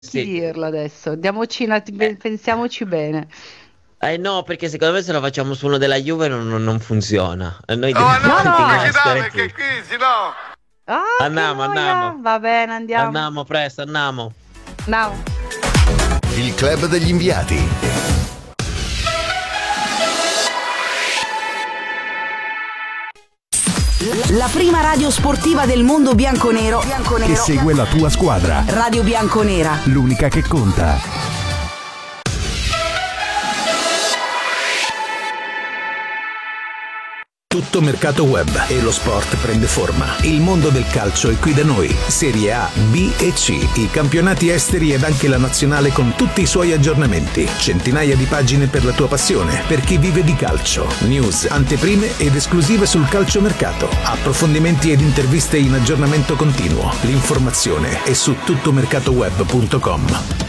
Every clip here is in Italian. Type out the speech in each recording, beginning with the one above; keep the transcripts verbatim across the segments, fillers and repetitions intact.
Sì. dirlo adesso. Diamoci una- Eh, pensiamoci bene. eh, no, perché secondo me se lo facciamo su uno della Juve non, non- non funziona. E noi Oh dobbiamo No, no, continuare a no. pubblicità stare perché zitti. qui si no. Ah, che Andiamo, noia. andiamo. Va bene, andiamo. Andiamo presto, andiamo. No. Il club degli inviati. La prima radio sportiva del mondo bianconero, Che segue la tua squadra. Radio Bianconera. L'unica che conta. Tutto mercato web e lo sport prende forma. Il mondo del calcio è qui da noi. Serie A, B e C, i campionati esteri ed anche la nazionale con tutti i suoi aggiornamenti. Centinaia di pagine per la tua passione, per chi vive di calcio. News, anteprime ed esclusive sul calciomercato. Approfondimenti ed interviste in aggiornamento continuo. L'informazione è su tuttomercatoweb punto com.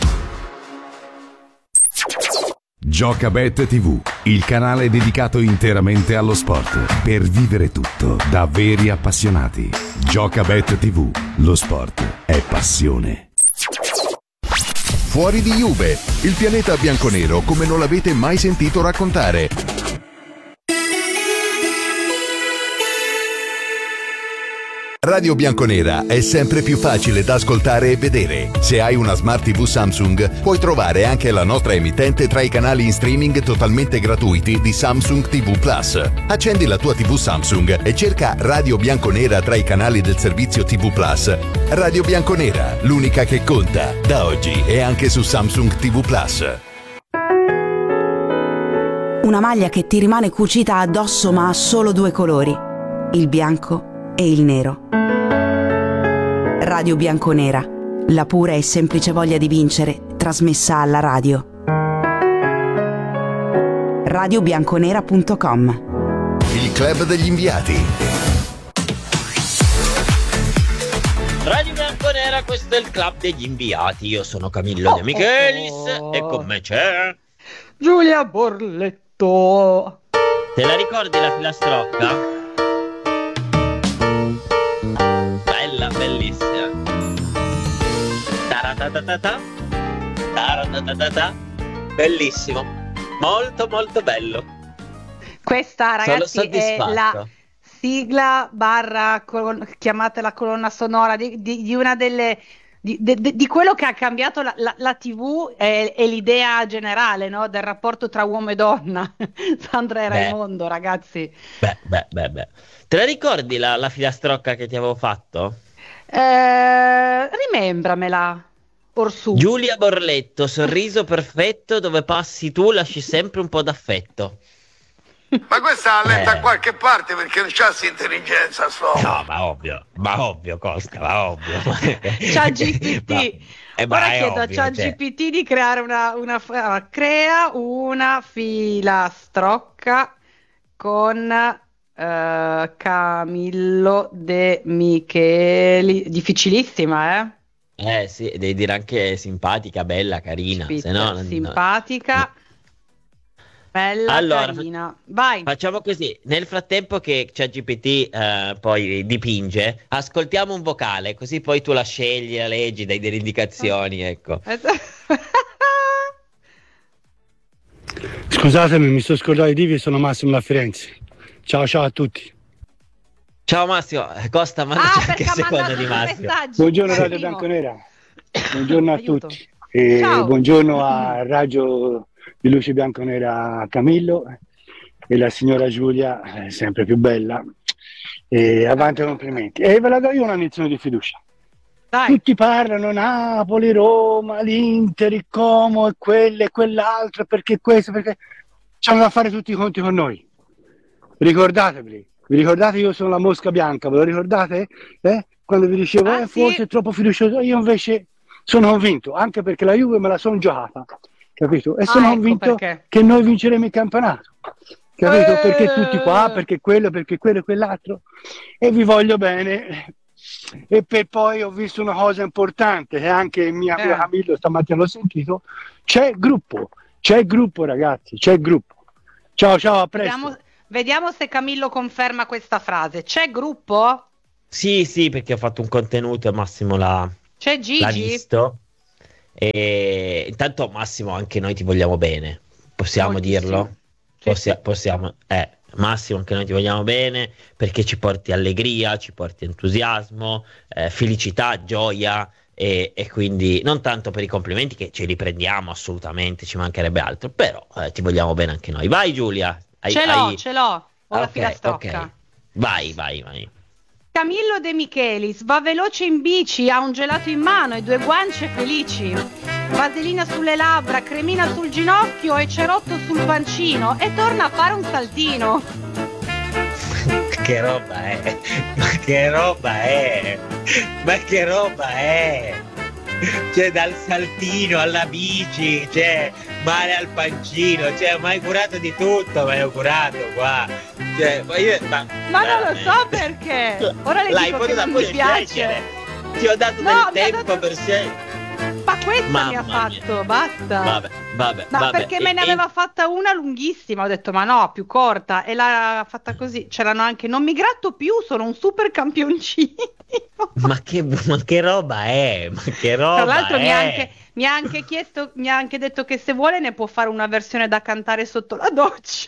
Giocabet tivù, il canale dedicato interamente allo sport, per vivere tutto da veri appassionati. Giocabet tivù, lo sport è passione. Fuori di Juve, il pianeta bianconero come non l'avete mai sentito raccontare. Radio Bianconera è sempre più facile da ascoltare e vedere. Se hai una Smart tivù Samsung, puoi trovare anche la nostra emittente tra i canali in streaming totalmente gratuiti di Samsung tivù Plus. Accendi la tua tivù Samsung e cerca Radio Bianconera tra i canali del servizio tivù Plus. Radio Bianconera, l'unica che conta, da oggi e anche su Samsung tivù Plus. Una maglia che ti rimane cucita addosso ma ha solo due colori, il bianco e il nero. Radio Bianconera, la pura e semplice voglia di vincere, trasmessa alla radio. radio bianconera punto com. Il club degli inviati. Radio Bianconera, questo è il club degli inviati. Io sono Camillo De Michelis oh. e con me c'è... Giulia Borletto. Te la ricordi la filastrocca? Bella, bellissima. Taratatata. Taratatata. Bellissimo. Molto, molto bello. Questa, ragazzi, Sono è soddisfatto. la sigla barra colon- chiamatela colonna sonora di, di- di una delle di, de- de- di quello che ha cambiato la, la, la tivù e, e l'idea generale, no? Del rapporto tra uomo e donna. Sandra e Beh. Raimondo, ragazzi. Beh, beh, beh, beh. Te la ricordi la, la filastrocca che ti avevo fatto? Eh, rimembramela, Orsù. Giulia Borletto, sorriso perfetto, dove passi tu lasci sempre un po' d'affetto. Ma questa l'ha letta Eh. da qualche parte perché non c'ha sta intelligenza sto. No, ma ovvio, ma ovvio, Cosca, ma ovvio. ChatGPT. Ma- eh, ma Ora è chiedo a ovvio, cioè. ChatGPT di creare una, una ah, crea una filastrocca con eh, Camillo De Micheli. Difficilissima, eh? Eh sì, devi dire anche simpatica, bella, carina, Aspetta, se no non- simpatica, bella, Allora, carina. Vai. Facciamo così, nel frattempo che ChatGPT eh, poi dipinge, ascoltiamo un vocale, così poi tu la scegli, la leggi, dai delle indicazioni, ecco. Scusatemi, mi sto scordando di dirvi, sono Massimo da Firenze. Ciao ciao a tutti. Ciao Massimo, Eh, Costa, manda Ah, anche perché il ha secondo mandato di due Massimo. messaggi. Buongiorno Eh, Radio primo. Bianconera. Buongiorno a Aiuto. tutti. E Ciao. buongiorno a Radio di Luce Bianconera Camillo e la signora Giulia, eh, sempre più bella. E avanti complimenti. E ve la do io una lezione di fiducia. Dai. Tutti parlano Napoli, Roma, l'Inter, il Como e quello e quell'altro, perché questo, perché c'hanno da fare tutti i conti con noi. Ricordatevi, vi ricordate io sono la mosca bianca, ve lo ricordate? Eh? Quando vi dicevo Ah, eh, sì. forse è troppo fiducioso, io invece sono convinto, anche perché la Juve me la sono giocata, capito? E Ah, sono ecco convinto perché. che noi vinceremo il campionato. Capito? Eh. Perché tutti qua, perché quello, perché quello e quell'altro. E vi voglio bene. E per poi ho visto una cosa importante che anche il mio amico Eh. Camillo stamattina l'ho sentito, c'è il gruppo, c'è il gruppo ragazzi, c'è il gruppo. Ciao ciao, a presto. Vediamo, vediamo se Camillo conferma questa frase. C'è gruppo? Sì, sì, perché ho fatto un contenuto e Massimo l'ha, C'è l'ha Gigi? visto. E intanto Massimo, anche noi ti vogliamo bene, possiamo Moltissimo. dirlo? Sì, Possia- sì. possiamo, eh, Massimo, anche noi ti vogliamo bene perché ci porti allegria, ci porti entusiasmo, eh, felicità, gioia e, e quindi non tanto per i complimenti che ci riprendiamo assolutamente, ci mancherebbe altro, però eh, ti vogliamo bene anche noi. Vai Giulia, hai, Ce l'ho, hai- ce l'ho. Ho Ah, la ok, filastrocca. ok. Vai, vai, vai. Camillo De Michelis va veloce in bici, ha un gelato in mano e due guance felici. Vaselina sulle labbra, cremina sul ginocchio e cerotto sul pancino e torna a fare un saltino. Che roba è? Ma che roba è? Ma che roba è? Cioè dal saltino alla bici, cioè male al pancino, cioè mi hai curato di tutto, mi hai curato qua. Cioè, ma io, ma, Ma non lo veramente. so perché. Ora le L'hai dico che potuta non pure mi piace. scegliere. Ti ho dato No, del mi ha tempo dato- per scegliere. Ma questa mi ha Mamma mia. fatto, basta. Vabbè, vabbè, Ma vabbè. perché E- me ne e- aveva fatta una lunghissima, ho detto ma no, più corta e l'ha fatta così. C'erano anche non mi gratto più, sono un super campioncino. Ma che, ma che roba è? Ma che roba Tra l'altro è? mi ha anche mi ha anche chiesto, mi ha anche detto che se vuole ne può fare una versione da cantare sotto la doccia.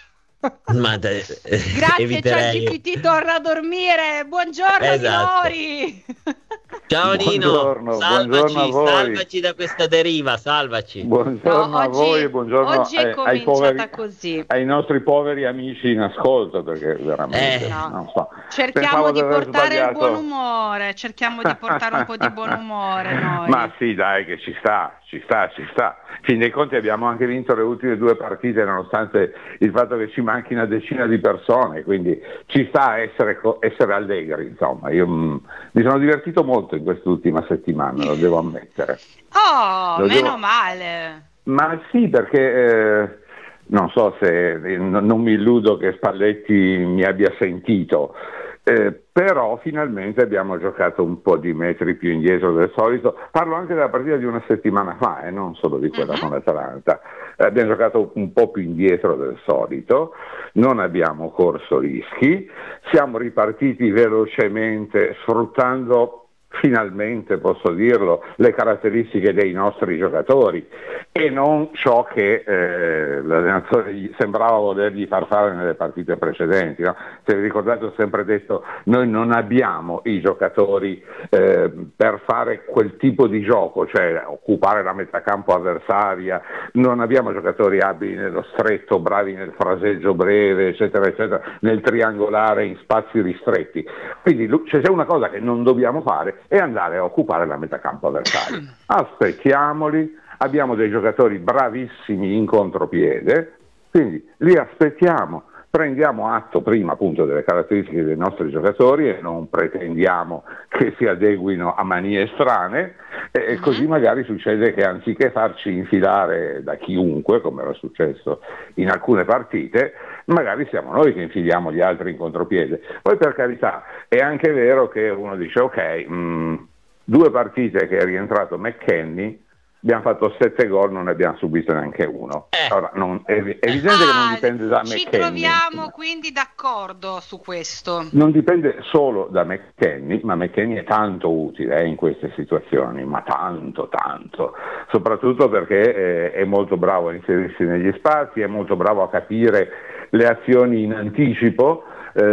Ma da- Grazie eviterei. ChatGPT, torna a dormire. Buongiorno Esatto. minori. Ciao Nino, Buongiorno, salvaci, buongiorno a voi. salvaci da questa deriva, salvaci. Buongiorno No, a oggi- voi e buongiorno oggi è ai, ai cominciata poveri, così. ai nostri poveri amici in ascolto, perché veramente Eh. No. non so. Cerchiamo Pensavo di aver portare il sbagliato. buon umore, cerchiamo di portare un po' di buon umore noi. Ma sì, dai, che ci sta, ci sta, ci sta. In fin dei conti abbiamo anche vinto le ultime due partite, nonostante il fatto che ci manchi una decina di persone, quindi ci sta a essere, co- essere allegri, insomma. Io mm, mi sono divertito molto in quest'ultima settimana, lo devo ammettere. Oh, Lo meno devo- male. Ma sì, perché eh, non so se eh, non non mi illudo che Spalletti mi abbia sentito, eh, però finalmente abbiamo giocato un po' di metri più indietro del solito. Parlo anche della partita di una settimana fa, e eh, non solo di quella Mhm. con l'Atalanta. Eh, abbiamo giocato un po' più indietro del solito, non abbiamo corso rischi, siamo ripartiti velocemente sfruttando, finalmente posso dirlo, le caratteristiche dei nostri giocatori e non ciò che eh, l'allenatore gli sembrava volergli far fare nelle partite precedenti, no? Se vi ricordate, ho sempre detto, noi non abbiamo i giocatori eh, per fare quel tipo di gioco, cioè occupare la metà campo avversaria, non abbiamo giocatori abili nello stretto, bravi nel fraseggio breve, eccetera, eccetera, nel triangolare in spazi ristretti. Quindi lu- se c'è una cosa che non dobbiamo fare è andare a occupare la metà campo avversaria. Aspettiamoli, abbiamo dei giocatori bravissimi in contropiede, quindi li aspettiamo, prendiamo atto prima appunto delle caratteristiche dei nostri giocatori e non pretendiamo che si adeguino a manie strane e, e così magari succede che anziché farci infilare da chiunque, come era successo in alcune partite, magari siamo noi che infiliamo gli altri in contropiede. Poi per carità è anche vero che uno dice ok, mh, due partite che è rientrato McKennie, abbiamo fatto sette gol, non ne abbiamo subito neanche uno. Eh. Ora, non, è, è evidente che non Ah, dipende da ci McKennie. troviamo quindi d'accordo su questo. Non dipende solo da McKennie, ma McKennie è tanto utile eh, in queste situazioni, ma tanto, tanto, soprattutto perché eh, è molto bravo a inserirsi negli spazi, è molto bravo a capire le azioni in anticipo.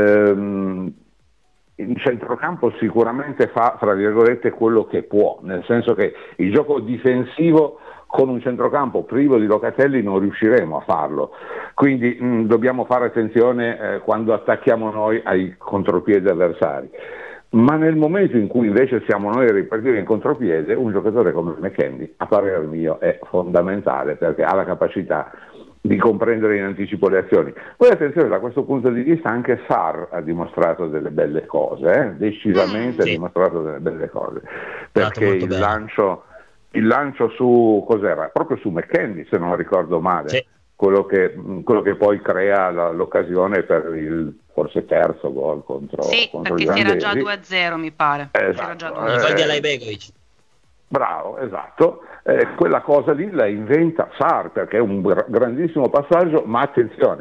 Ehm, in centrocampo sicuramente fa, fra virgolette, quello che può, nel senso che il gioco difensivo con un centrocampo privo di Locatelli non riusciremo a farlo, quindi mh, dobbiamo fare attenzione eh, quando attacchiamo noi ai contropiedi avversari. Ma nel momento in cui invece siamo noi a ripartire in contropiede, un giocatore come McKennie, a parere mio, è fondamentale perché ha la capacità di comprendere in anticipo le azioni. Poi attenzione, da questo punto di vista anche Sarr ha dimostrato delle belle cose, eh? decisamente Mm, sì. ha dimostrato delle belle cose, Fatto perché molto il bene. lancio, il lancio su, cos'era? Proprio su McKennie, se non ricordo male, Sì. quello, che, quello che poi crea la, l'occasione per il forse terzo gol contro, Sì, contro perché il si era già Zambesi. due a zero mi pare. Esatto. Si era già Eh, due a Il zero. gol di Alaibegovic. Bravo, esatto. Eh, quella cosa lì la inventa Sarr perché è un gra- grandissimo passaggio, ma attenzione,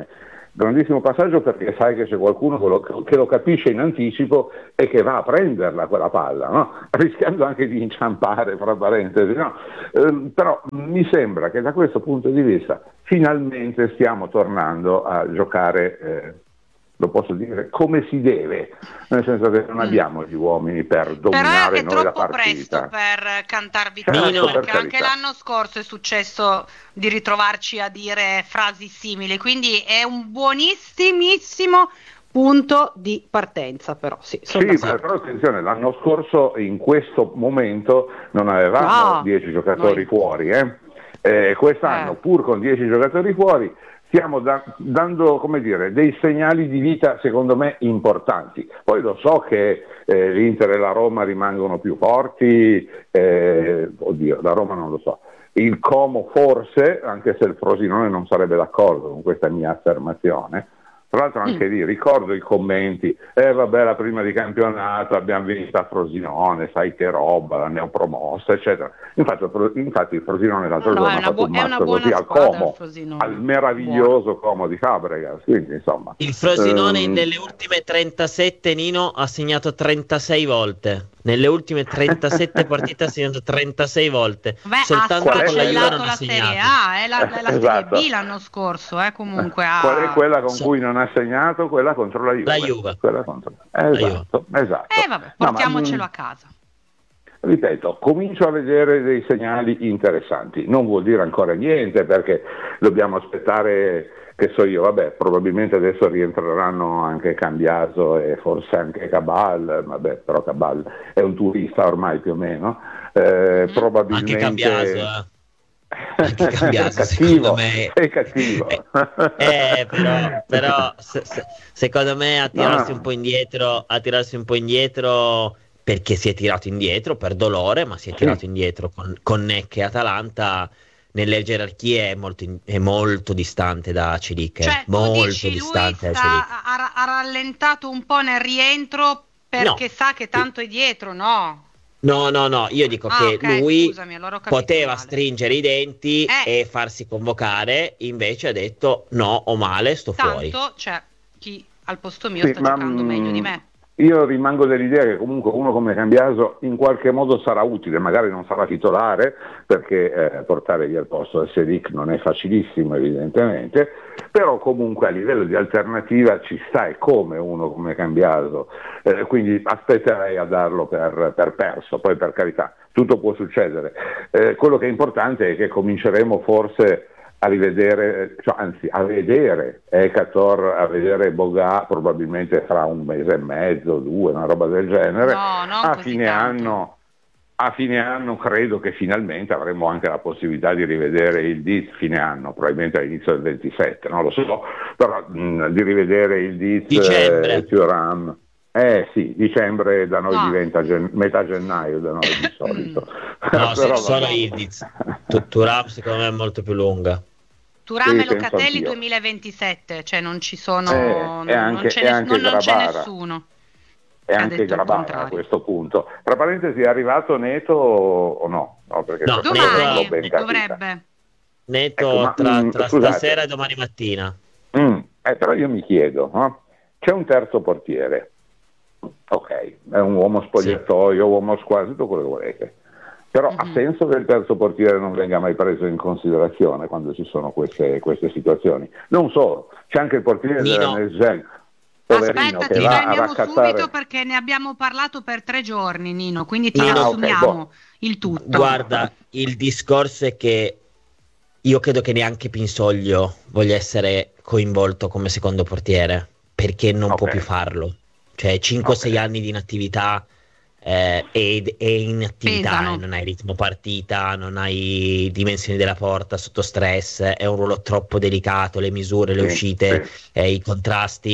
grandissimo passaggio perché sai che c'è qualcuno che lo, che lo capisce in anticipo e che va a prenderla quella palla, no? Rischiando anche di inciampare, fra parentesi, no? Eh, però mi sembra che da questo punto di vista finalmente stiamo tornando a giocare, eh, lo posso dire, come si deve, nel senso che non abbiamo gli uomini per dominare noi la partita. Però è troppo presto per cantar Certo, vittoria, per perché carità. anche l'anno scorso è successo di ritrovarci a dire frasi simili, quindi è un buonissimissimo punto di partenza, però sì, sono Sì, d'accordo. ma però attenzione, l'anno scorso in questo momento non avevamo No, dieci giocatori noi- fuori, eh? Eh, quest'anno Eh. pur con dieci giocatori fuori stiamo da- dando, come dire, dei segnali di vita secondo me importanti. Poi lo so che eh, l'Inter e la Roma rimangono più forti, eh, oddio, la Roma non lo so, il Como forse, anche se il Frosinone non sarebbe d'accordo con questa mia affermazione. Tra l'altro anche lì ricordo i commenti, eh vabbè la prima di campionato abbiamo vinto a Frosinone, sai che roba, l'abbiamo promossa, eccetera. Infatti, infatti il Frosinone l'altro No, giorno è ha una fatto bu- un è una mazzo buona così al squadra il Como, Frosinone. al meraviglioso Como di Fabregas, quindi insomma. Il Frosinone ehm, nelle ultime trentasette, Nino, ha segnato trentasei volte. Nelle ultime trentasette partite ha segnato trentasei volte. Beh, Soltanto ha Qual è con la Juve sfracellato non la ha Serie segnato. A, è la, la- la Esatto. Serie B l'anno scorso, eh, comunque ha... Qual è quella con So- cui non ha segnato? Quella contro la Juve. La Juve. Quella contro... Esatto, esatto. Eh vabbè, No, ma, portiamocelo mm, a casa. Ripeto, comincio a vedere dei segnali interessanti, non vuol dire ancora niente perché dobbiamo aspettare, che so io, vabbè, probabilmente adesso rientreranno anche Cambiaso e forse anche Cabal, vabbè, però Cabal è un turista ormai più o meno, eh, Mm. probabilmente... Anche Cambiaso, eh. Anche Cambiaso, cattivo, secondo me. sei cattivo. Eh, però, però se- se- secondo me a tirarsi No. un po' indietro, a tirarsi un po' indietro perché si è tirato indietro per dolore, ma si è tirato Sì. indietro con, con Neck e Atalanta nelle gerarchie è molto, in- è molto distante da Celic, Cioè, tu molto dici lui distante da sta, Celic. ha, ha rallentato un po' nel rientro perché No. sa che tanto è dietro, no? No, no, no, io dico Ah, che ok, lui scusami, allora ho capito poteva male. stringere i denti Eh. e farsi convocare, invece ha detto no, o male, sto fuori. Tanto c'è chi al posto mio Sì, sta ma, giocando meglio di mm, me. Io rimango dell'idea che comunque uno come Cambiaso in qualche modo sarà utile, magari non sarà titolare perché eh, portare via il posto del Selic non è facilissimo evidentemente, però comunque a livello di alternativa ci sta e come uno come Cambiaso, eh, quindi aspetterei a darlo per, per perso, poi per carità tutto può succedere. Eh, quello che è importante è che cominceremo forse a rivedere, cioè, anzi a vedere Ekator, a vedere Boga probabilmente fra un mese e mezzo, due, una roba del genere. No, non a così fine tanto. anno a fine anno credo che finalmente avremo anche la possibilità di rivedere il Diz fine anno, probabilmente all'inizio del ventisette, non lo so, però mh, di rivedere il Diz, Dicembre. eh, Thuram. Eh sì, dicembre da noi No. diventa gen- metà gennaio da noi di solito. No, Però solo vabbè. Ildiz. Tu- Thuram secondo me è molto più lunga. Turam Sì, e penso Locatelli anch'io. duemilaventisette, cioè non ci sono, Eh, non, e anche- non c'è, e ness- anche non- non c'è Grabara. nessuno. E che ha anche detto il Grabara a contrario. questo punto. Tra parentesi, è arrivato Neto o no? No, perché No, questa cosa non l'ho Domani ben capita. dovrebbe. Netto Ecco, ma, tra, mm, tra scusate. stasera e domani mattina. Mm, eh, però io mi chiedo, no? C'è un terzo portiere, ok, è un uomo spogliatoio, uomo squadra, tutto quello che volete, però ha Mhm. senso che il terzo portiere non venga mai preso in considerazione quando ci sono queste, queste situazioni? Non solo, c'è anche il portiere Nino. della Nesgen, poverino, Aspetta, che ti va a prendiamo raccattare... subito perché ne abbiamo parlato per tre giorni, Nino, quindi ti Ah, ok, riassumiamo boh. il tutto. Guarda, il discorso è che io credo che neanche Pinsoglio voglia essere coinvolto come secondo portiere, perché non può Ok. più farlo. Cioè cinque sei Ok. anni di inattività eh, e, e inattività, Pesano. eh, non hai ritmo partita, non hai dimensioni della porta sotto stress, è un ruolo troppo delicato, le misure, le Sì, uscite, sì. eh, i contrasti,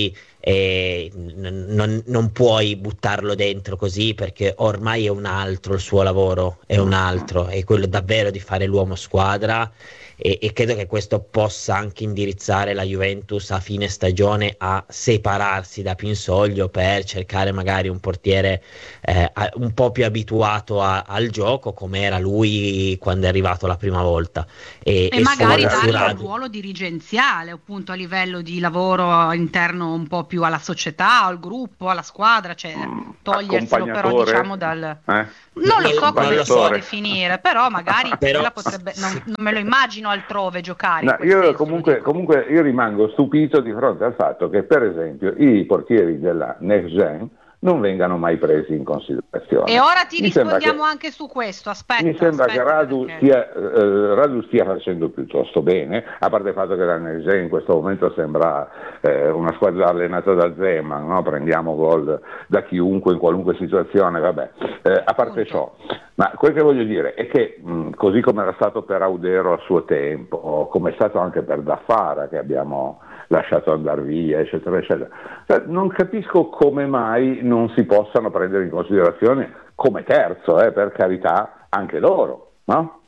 e n- non, non puoi buttarlo dentro così, perché ormai è un altro il suo lavoro, è un altro, è quello davvero di fare l'uomo squadra. E, e credo che questo possa anche indirizzare la Juventus a fine stagione a separarsi da Pinsoglio per cercare magari un portiere eh, a- un po' più abituato a- al gioco, come era lui quando è arrivato la prima volta, e, E e magari su- su dargli un Radu- ruolo dirigenziale, appunto a livello di lavoro interno un po' più alla società, al gruppo, alla squadra, cioè toglierselo però accompagnatore, diciamo dal... eh? Non lo so come lo si può Accompagnatore. definire, però magari Però- quella potrebbe, non, non me lo immagino altrove giocare. in No, quel io senso, lo comunque, dico. comunque io rimango stupito di fronte al fatto che per esempio i portieri della Next Gen non vengano mai presi in considerazione. E ora ti Mi sembra rispondiamo che- anche su questo, aspetta. Mi sembra aspetta, che Radu perché- stia, eh, Radu stia facendo piuttosto bene, a parte il fatto che la Next Gen in questo momento sembra eh, una squadra allenata da Zeman, no? Prendiamo gol da chiunque in qualunque situazione, vabbè. Eh, a parte ciò, ma quel che voglio dire è che mh, così come era stato per Audero a suo tempo, o come è stato anche per Daffara che abbiamo lasciato andare via, eccetera, eccetera, cioè, non capisco come mai non si possano prendere in considerazione come terzo, eh, per carità, anche loro, no?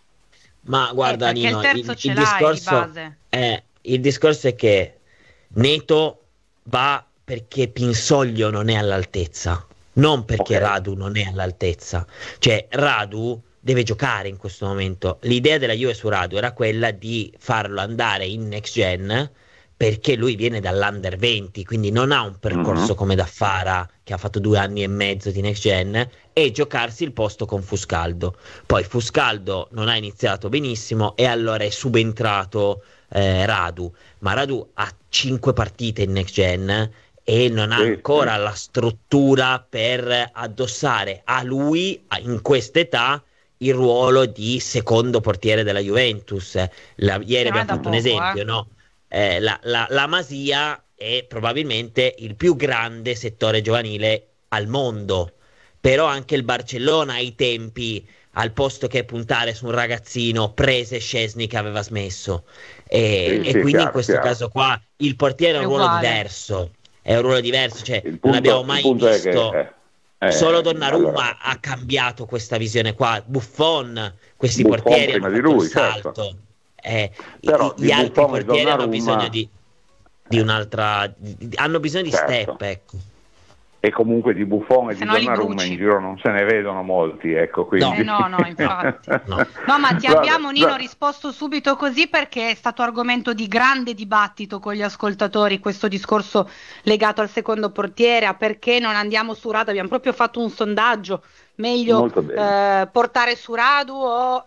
Ma guarda, Eh, perché Nino, il terzo il, ce il l'hai di discorso base. è, il discorso è che Neto va perché Pinsoglio non è all'altezza, non perché Ok. Radu non è all'altezza. Cioè, Radu deve giocare in questo momento. L'idea della Juve su Radu era quella di farlo andare in next gen, perché lui viene dall'Under venti, quindi non ha un percorso Mhm. come Daffara, che ha fatto due anni e mezzo di next gen, e giocarsi il posto con Fuscaldo. Poi Fuscaldo non ha iniziato benissimo e allora è subentrato eh, Radu, ma Radu ha cinque partite in next gen e non ha Sì, ancora sì. la struttura per addossare a lui, a- in quest'età, il ruolo di secondo portiere della Juventus. La- ieri Che non è abbiamo da fatto un poco, esempio, eh. no? Eh, la, la- la Masia è probabilmente il più grande settore giovanile al mondo, però anche il Barcellona ai tempi, al posto che puntare su un ragazzino, prese Szczesny che aveva smesso, e, Sì, e sì, quindi chiaro, in questo chiaro. caso qua il portiere è È un ruolo uguale. diverso, è un ruolo diverso, cioè Il non punto, abbiamo il mai punto è visto. che eh, eh, Solo Donnarumma allora, ha cambiato questa visione qua. Buffon, questi Buffon portieri prima hanno di fatto lui, il salto. certo. Eh, i- Però i- di gli altri Buffon e portieri hanno Donnarumma- bisogno di, di un'altra, di- di- hanno bisogno di Certo. step, ecco. E comunque di Buffon e Se di no li Donnarumma bruci. in giro non se ne vedono molti, ecco, quindi... Eh no, no, infatti. No. No, ma ti Vabbè, abbiamo, Nino, vabbè. risposto subito così perché è stato argomento di grande dibattito con gli ascoltatori questo discorso legato al secondo portiere, a perché non andiamo su Radu. Abbiamo proprio fatto un sondaggio, meglio Molto bene. eh, portare su Radu o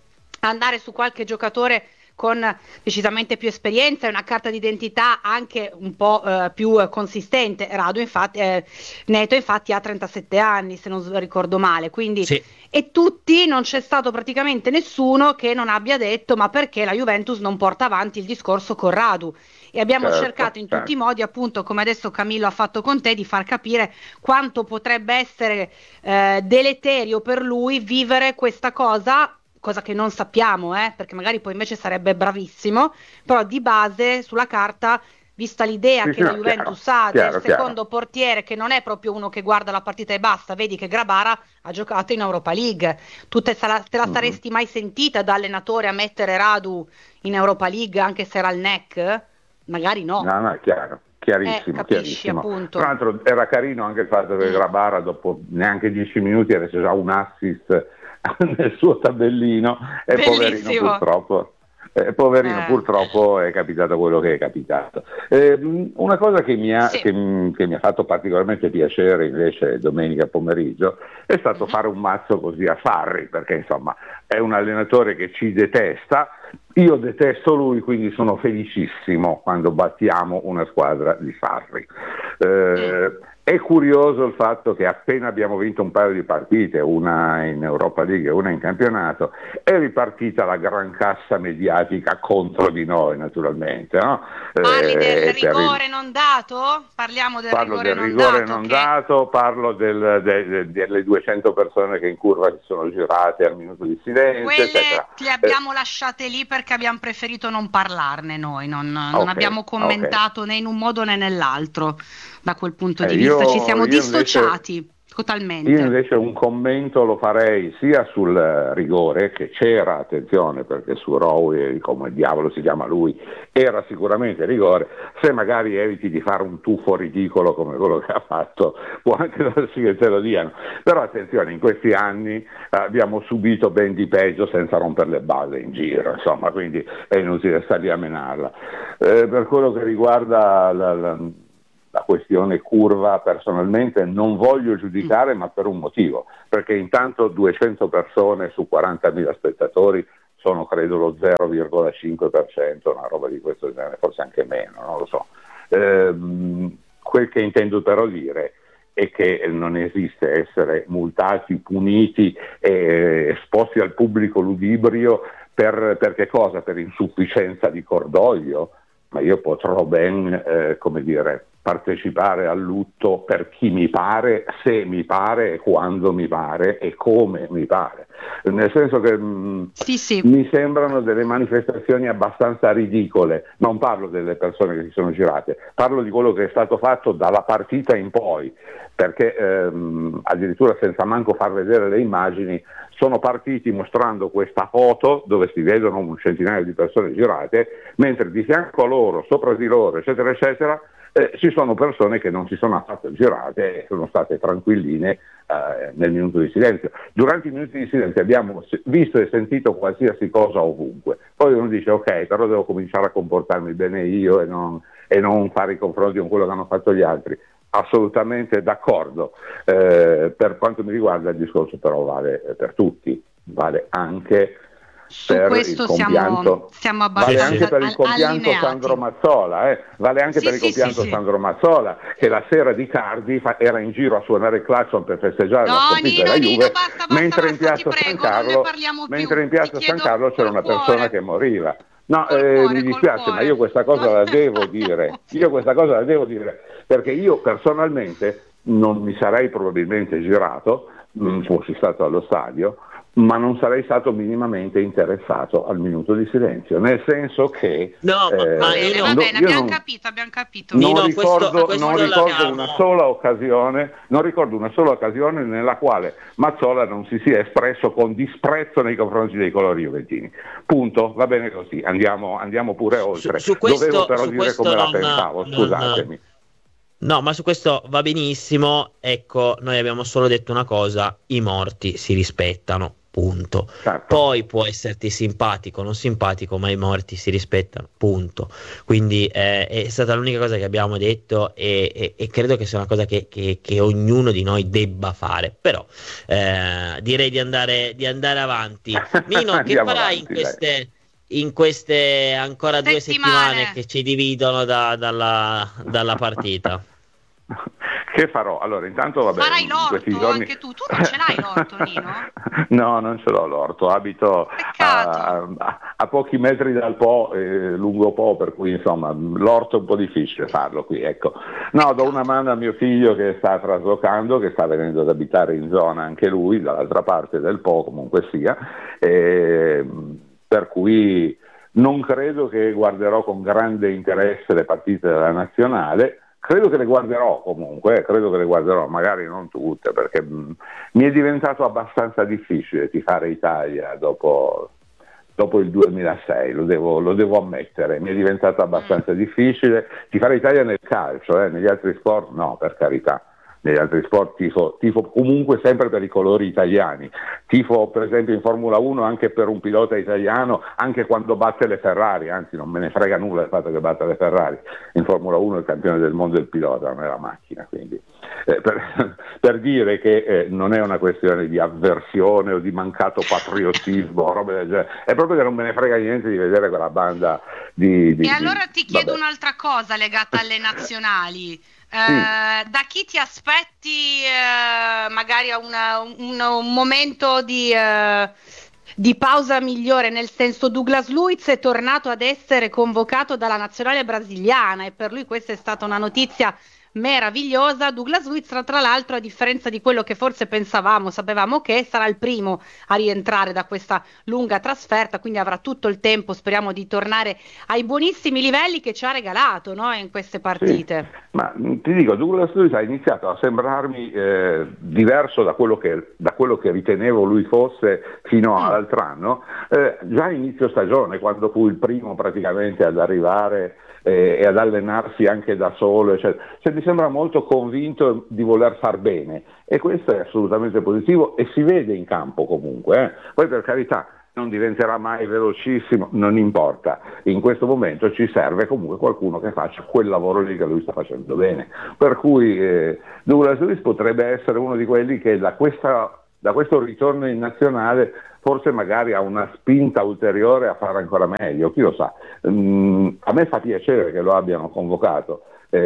andare su qualche giocatore con decisamente più esperienza e una carta d'identità anche un po' eh, più eh, consistente. Radu infatti, eh, Neto infatti ha trentasette anni, se non s- ricordo male, quindi Sì. e tutti, non c'è stato praticamente nessuno che non abbia detto ma perché la Juventus non porta avanti il discorso con Radu, e abbiamo Certo, cercato in tutti i certo. modi, appunto come adesso Camillo ha fatto con te, di far capire quanto potrebbe essere eh, deleterio per lui vivere questa cosa, cosa che non sappiamo, eh, perché magari poi invece sarebbe bravissimo, però di base sulla carta, vista l'idea Sì, che sì, la no, Juventus chiaro, ha chiaro, del chiaro. secondo portiere, che non è proprio uno che guarda la partita e basta, vedi che Grabara ha giocato in Europa League, tu te, sala- te la Mhm. saresti mai sentita da allenatore a mettere Radu in Europa League anche se era il N E C? Magari no. No, no, è chiaro, chiarissimo, Eh, capisci, chiarissimo. appunto. Tra l'altro era carino anche il fatto che Mm. Grabara dopo neanche dieci minuti avesse già un assist nel suo tabellino e poverino Bellissimo. purtroppo, eh, poverino Eh. purtroppo è capitato quello che è capitato. Eh, una cosa che mi, ha, Sì. che, m- che mi ha fatto particolarmente piacere invece domenica pomeriggio è stato Mhm. fare un mazzo così a Sarri, perché insomma è un allenatore che ci detesta. Io detesto lui, quindi sono felicissimo quando battiamo una squadra di Sarri. Eh, È curioso il fatto che appena abbiamo vinto un paio di partite, una in Europa League e una in campionato, è ripartita la gran cassa mediatica contro di noi, naturalmente. No? Parli eh, del rigore il... non dato? Parliamo del parlo rigore del non rigore dato. non che... dato, parlo del, de, de, delle duecento persone che in curva si sono girate al minuto di silenzio, Quelle eccetera. le abbiamo eh... lasciate lì perché abbiamo preferito non parlarne noi, non, non okay, abbiamo commentato okay. né in un modo né nell'altro. Da quel punto di eh, vista io, ci siamo dissociati invece, totalmente. Io invece un commento lo farei sia sul rigore, che c'era, attenzione, perché su Rowe, come diavolo si chiama lui, era sicuramente rigore. Se magari eviti di fare un tuffo ridicolo come quello che ha fatto, può anche darsi che te lo diano. Però attenzione, in questi anni eh, abbiamo subito ben di peggio senza rompere le balle in giro, insomma, quindi è inutile stare lì a menarla. Eh, per quello che riguarda la, la La questione curva, personalmente non voglio giudicare, ma per un motivo, perché intanto duecento persone su quarantamila spettatori sono credo lo zero virgola cinque per cento, una roba di questo genere, forse anche meno, non lo so. Ehm, quel che intendo però dire è che non esiste essere multati, puniti e esposti al pubblico ludibrio per, per che cosa? Per insufficienza di cordoglio? Ma io potrò ben, eh, come dire, partecipare al lutto per chi mi pare, se mi pare e quando mi pare e come mi pare. Nel senso che mh, sì, sì. mi sembrano delle manifestazioni abbastanza ridicole. Non parlo delle persone che si sono girate, parlo di quello che è stato fatto dalla partita in poi, perché ehm, addirittura senza manco far vedere le immagini sono partiti mostrando questa foto dove si vedono un centinaio di persone girate, mentre di fianco a loro, sopra di loro, eccetera, eccetera, eh, ci sono persone che non si sono affatto girate e sono state tranquilline eh, nel minuto di silenzio. Durante i minuti di silenzio abbiamo visto e sentito qualsiasi cosa ovunque. Poi uno dice ok, però devo cominciare a comportarmi bene io e non, e non fare i confronti con quello che hanno fatto gli altri. Assolutamente d'accordo. Eh, per quanto mi riguarda il discorso però vale per tutti, vale anche Su per questo il compianto, siamo, siamo vale abbastanza anche per il compianto allineati. Sandro Mazzola, eh? vale anche Sì, per il sì, compianto sì, Sandro Mazzola, che la sera di Cardi fa, era in giro a suonare il clacson per festeggiare No, la sconfitta Nino, della Nino, Juve, basta, basta, mentre basta, in piazza ti prego, San Carlo, non ne parliamo mentre più. in piazza Ti San chiedo Carlo c'era col una cuore. persona che moriva. No, Col eh, cuore, mi col dispiace, cuore. ma io questa cosa la devo dire, io questa cosa la devo dire, perché io personalmente non mi sarei probabilmente girato, mh, fossi stato allo stadio, ma non sarei stato minimamente interessato al minuto di silenzio, nel senso che no, eh, ma Bene, Nino, va bene, io abbiamo non, capito, abbiamo capito. non Nino, ricordo, questo, questo non ricordo l'abbiamo- una sola occasione, non ricordo una sola occasione nella quale Mazzola non si sia espresso con disprezzo nei confronti dei colori juventini. Punto, va bene così, andiamo, andiamo pure oltre. Su, su questo, Dovevo però su dire questo come non, la pensavo, non- scusatemi. No, ma su questo va benissimo. Ecco, noi abbiamo solo detto una cosa: i morti si rispettano, punto. Certo. Poi può esserti simpatico o non simpatico, ma i morti si rispettano, punto. Quindi eh, è stata l'unica cosa che abbiamo detto e, e- e credo che sia una cosa che, che- che ognuno di noi debba fare. Però eh, direi di andare, di andare avanti. Nino, che Andiamo farai avanti, in queste... in queste ancora due Settimane. settimane che ci dividono da- dalla, dalla partita? Che farò? Allora, intanto vabbè, Farai in l'orto questi giorni... anche tu. Tu non ce l'hai l'orto, Nino? No, non ce l'ho l'orto, abito Peccato. a, a- a pochi metri dal Po, eh, lungo Po, per cui insomma l'orto è un po' difficile farlo qui, ecco. No, do una mano a mio figlio che sta traslocando, che sta venendo ad abitare in zona anche lui, dall'altra parte del Po comunque sia, e, per cui non credo che guarderò con grande interesse le partite della nazionale. Credo che le guarderò comunque, eh, credo che le guarderò, magari non tutte, perché mh, mi è diventato abbastanza difficile tifare Italia dopo, dopo il duemilasei, lo devo, lo devo ammettere, mi è diventato abbastanza difficile tifare Italia nel calcio, eh, negli altri sport no, per carità. Negli altri sport tifo, tifo comunque sempre per i colori italiani, tifo per esempio in Formula uno anche per un pilota italiano, anche quando batte le Ferrari, anzi non me ne frega nulla del fatto che batta le Ferrari, in Formula uno il campione del mondo è il pilota, non è la macchina, quindi eh, per, per dire che eh, non è una questione di avversione o di mancato patriottismo, robe del genere, è proprio che non me ne frega niente di vedere quella banda di... di E allora di, ti chiedo vabbè. un'altra cosa legata alle nazionali. Eh, sì. Da chi ti aspetti eh, magari una, un, un momento di, eh, di pausa migliore, nel senso Douglas Luiz è tornato ad essere convocato dalla nazionale brasiliana e per lui questa è stata una notizia meravigliosa. Douglas Luiz tra, tra l'altro, a differenza di quello che forse pensavamo, sapevamo che sarà il primo a rientrare da questa lunga trasferta, quindi avrà tutto il tempo, speriamo, di tornare ai buonissimi livelli che ci ha regalato, no, in queste partite. Sì, ma ti dico, Douglas Luiz ha iniziato a sembrarmi eh, diverso da quello, che, da quello che ritenevo lui fosse fino all'altro anno, eh, già a inizio stagione, quando fu il primo praticamente ad arrivare e ad allenarsi anche da solo, eccetera. Cioè, mi sembra molto convinto di voler far bene e questo è assolutamente positivo e si vede in campo comunque. Eh. Poi per carità non diventerà mai velocissimo, non importa, in questo momento ci serve comunque qualcuno che faccia quel lavoro lì che lui sta facendo bene. Per cui eh, Douglas Luiz potrebbe essere uno di quelli che da, questa, da questo ritorno in nazionale forse magari ha una spinta ulteriore a fare ancora meglio, chi lo sa. Mm, a me fa piacere che lo abbiano convocato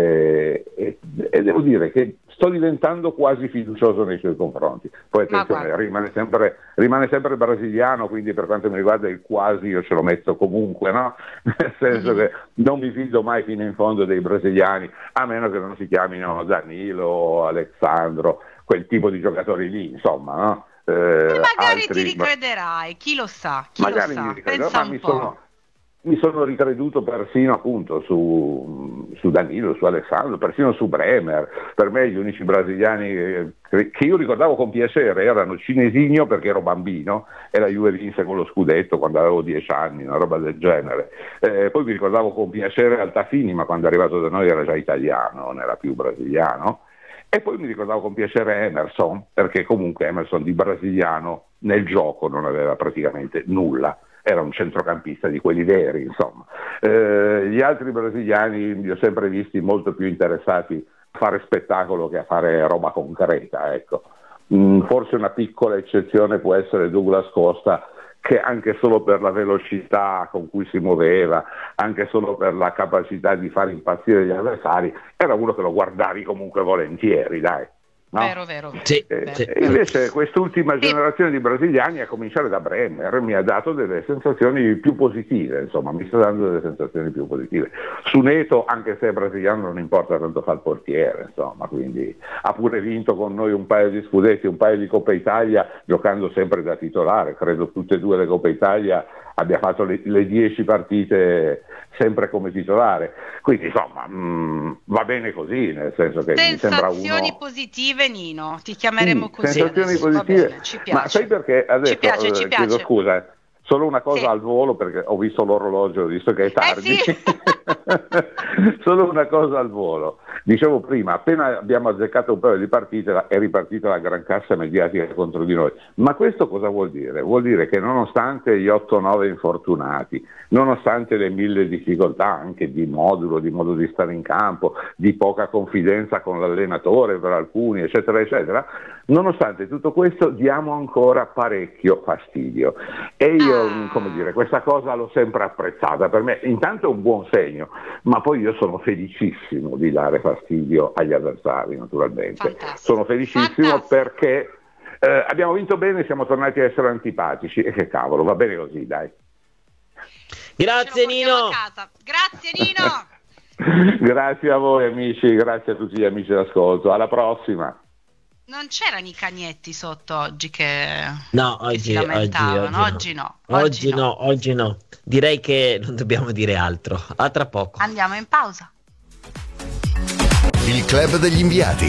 eh, e, e devo dire che sto diventando quasi fiducioso nei suoi confronti. Poi attenzione, rimane sempre, rimane sempre brasiliano, quindi per quanto mi riguarda il quasi io ce lo metto comunque, no? Nel senso che non mi fido mai fino in fondo dei brasiliani, a meno che non si chiamino Danilo, Alessandro, quel tipo di giocatori lì, insomma, no? Eh, magari altri, ti ricrederai, chi lo sa, chi magari lo sa, mi ricrederò, pensa ma un mi po'. sono, mi sono ricreduto persino appunto su, su Danilo, su Alessandro, persino su Bremer. Per me gli unici brasiliani che, che io ricordavo con piacere erano Cinesigno, perché ero bambino e la Juve vinse con lo scudetto quando avevo dieci anni, una roba del genere. Eh, poi mi ricordavo con piacere Altafini, ma quando è arrivato da noi era già italiano, non era più brasiliano. E poi mi ricordavo con piacere Emerson, perché comunque Emerson di brasiliano nel gioco non aveva praticamente nulla, era un centrocampista di quelli veri, insomma. Eh, gli altri brasiliani li ho sempre visti molto più interessati a fare spettacolo che a fare roba concreta, ecco. Mm, forse una piccola eccezione può essere Douglas Costa, che anche solo per la velocità con cui si muoveva, anche solo per la capacità di far impazzire gli avversari, era uno che lo guardavi comunque volentieri, dai. No? Vero, vero. Sì, Eh, sì. e invece quest'ultima generazione di brasiliani, a cominciare da Bremer, mi ha dato delle sensazioni più positive, insomma, mi sta dando delle sensazioni più positive. Su Neto, anche se è brasiliano, non importa tanto fa il portiere, insomma, quindi ha pure vinto con noi un paio di scudetti, un paio di Coppa Italia, giocando sempre da titolare, credo tutte e due le Coppa Italia abbia fatto le, le dieci partite sempre come titolare, quindi insomma mh, va bene così, nel senso che mi sembra uno... Sensazioni positive, Nino, ti chiameremo sì, così sensazioni adesso. positive. Va bene, ci piace. Ma sai perché adesso ci piace, ci eh, chiedo piace. scusa, eh, solo una cosa Sì. al volo, perché ho visto l'orologio, visto che è tardi. Eh sì. Solo una cosa al volo. Dicevo prima, appena abbiamo azzeccato un paio di partite è ripartita la gran cassa mediatica contro di noi. Ma questo cosa vuol dire? Vuol dire che nonostante gli otto nove infortunati, nonostante le mille difficoltà anche di modulo, di modo di stare in campo, di poca confidenza con l'allenatore per alcuni, eccetera, eccetera, nonostante tutto questo diamo ancora parecchio fastidio. E io, Ah. come dire, questa cosa l'ho sempre apprezzata. Per me intanto è un buon segno, ma poi io sono felicissimo di dare fastidio agli avversari, naturalmente. Fantastico. Sono felicissimo Fantastico. perché eh, abbiamo vinto bene, siamo tornati a essere antipatici e che cavolo, va bene così, dai. Grazie Ce lo portiamo Nino. a casa. Grazie Nino. Grazie a voi amici, grazie a tutti gli amici d'ascolto, alla prossima. Non c'erano i cagnetti sotto oggi che, No, che oggi, si oggi, lamentavano, oggi, oggi no. no. Oggi no, oggi no. Direi che non dobbiamo dire altro. A tra poco. Andiamo in pausa. Il club degli inviati.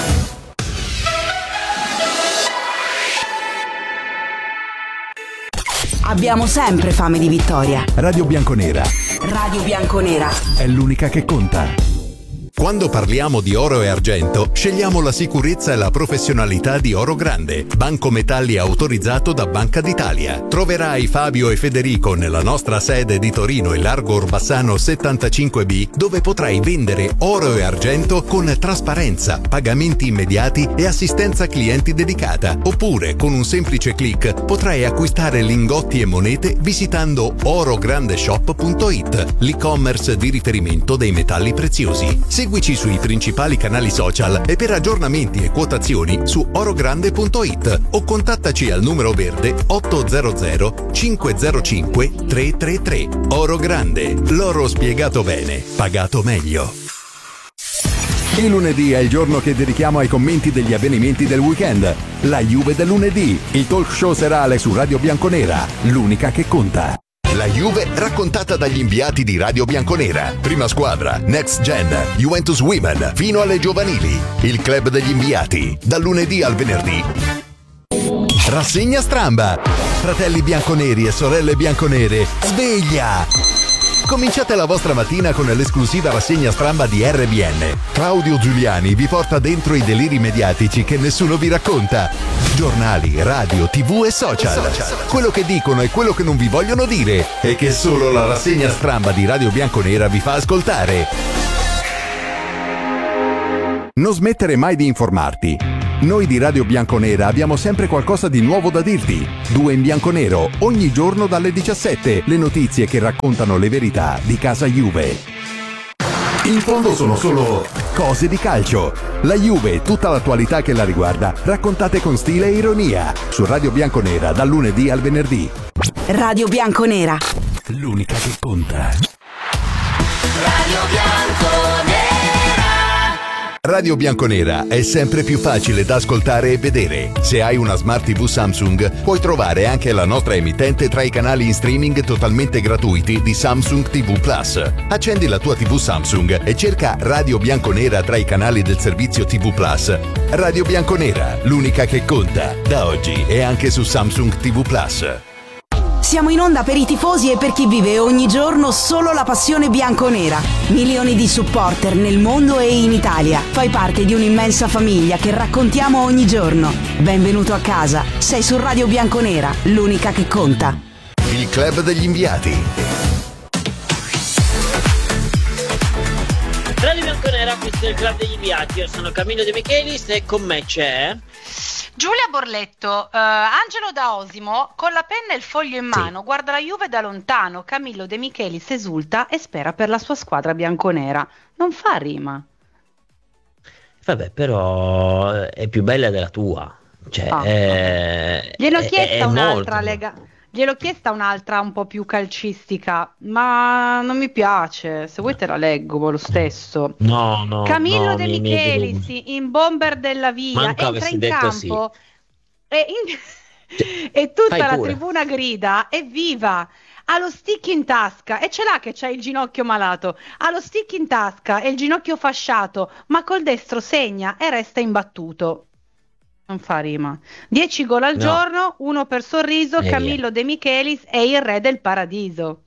Abbiamo sempre fame di vittoria. Radio Bianconera Radio Bianconera. è l'unica che conta. Quando parliamo di oro e argento, scegliamo la sicurezza e la professionalità di Oro Grande, banco metalli autorizzato da Banca d'Italia. Troverai Fabio e Federico nella nostra sede di Torino in Largo Orbassano settantacinque B, dove potrai vendere oro e argento con trasparenza, pagamenti immediati e assistenza clienti dedicata. Oppure, con un semplice click, potrai acquistare lingotti e monete visitando orograndeshop punto it, l'e-commerce di riferimento dei metalli preziosi. Segui Seguici sui principali canali social e per aggiornamenti e quotazioni su orogrande punto it o contattaci al numero verde otto zero zero cinque zero cinque tre tre tre. Oro Grande, l'oro spiegato bene, pagato meglio. Il lunedì è il giorno che dedichiamo ai commenti degli avvenimenti del weekend. La Juve del lunedì, il talk show serale su Radio Bianconera, l'unica che conta. La Juve raccontata dagli inviati di Radio Bianconera. Prima squadra, Next Gen, Juventus Women, fino alle giovanili. Il club degli inviati, dal lunedì al venerdì. Rassegna Stramba. Fratelli bianconeri e sorelle bianconere, sveglia! Cominciate la vostra mattina con l'esclusiva rassegna stramba di R B N. Claudio Giuliani vi porta dentro i deliri mediatici che nessuno vi racconta. Giornali, radio, tv e social. Quello che dicono e quello che non vi vogliono dire e che solo la rassegna stramba di Radio Bianconera vi fa ascoltare. Non smettere mai di informarti. Noi di Radio Bianconera abbiamo sempre qualcosa di nuovo da dirti. Due in bianconero, ogni giorno dalle diciassette, le notizie che raccontano le verità di casa Juve. In fondo sono solo cose di calcio. La Juve e tutta l'attualità che la riguarda, raccontate con stile e ironia. Su Radio Bianconera, dal lunedì al venerdì. Radio Bianconera. L'unica che conta. Radio Bianconera. Radio Bianconera è sempre più facile da ascoltare e vedere. Se hai una Smart tivù Samsung, puoi trovare anche la nostra emittente tra i canali in streaming totalmente gratuiti di Samsung tivù Plus. Accendi la tua tivù Samsung e cerca Radio Bianconera tra i canali del servizio tivù Plus. Radio Bianconera, l'unica che conta, da oggi e anche su Samsung tivù Plus. Siamo in onda per i tifosi e per chi vive ogni giorno solo la passione bianconera. Milioni di supporter nel mondo e in Italia. Fai parte di un'immensa famiglia che raccontiamo ogni giorno. Benvenuto a casa. Sei su Radio Bianconera, l'unica che conta. Il club degli inviati. Radio Bianconera, questo è il club degli inviati. Io sono Camillo De Michelis e con me c'è Giulia Borletto. uh, Angelo da Osimo con la penna e il foglio in mano, sì. Guarda la Juve da lontano. Camillo De Michelis esulta e spera per la sua squadra bianconera. Non fa rima. Vabbè, però è più bella della tua. Cioè, ah, è, gliel'ho chiesta è, è un'altra molto... lega gliel'ho chiesta un'altra un po' più calcistica, ma non mi piace. Se vuoi te la leggo lo stesso. No, no. Camillo no, De mi, Michelis mi... in bomber della via Manco entra in detto campo sì. e, in... e tutta Fai la pure. tribuna grida evviva. Ha lo stick in tasca e ce l'ha che c'ha il ginocchio malato. Ha lo stick in tasca e il ginocchio fasciato, ma col destro segna e resta imbattuto. Non fa rima. dieci gol al No. giorno, uno per sorriso. Eh, Camillo De Michelis è il re del paradiso.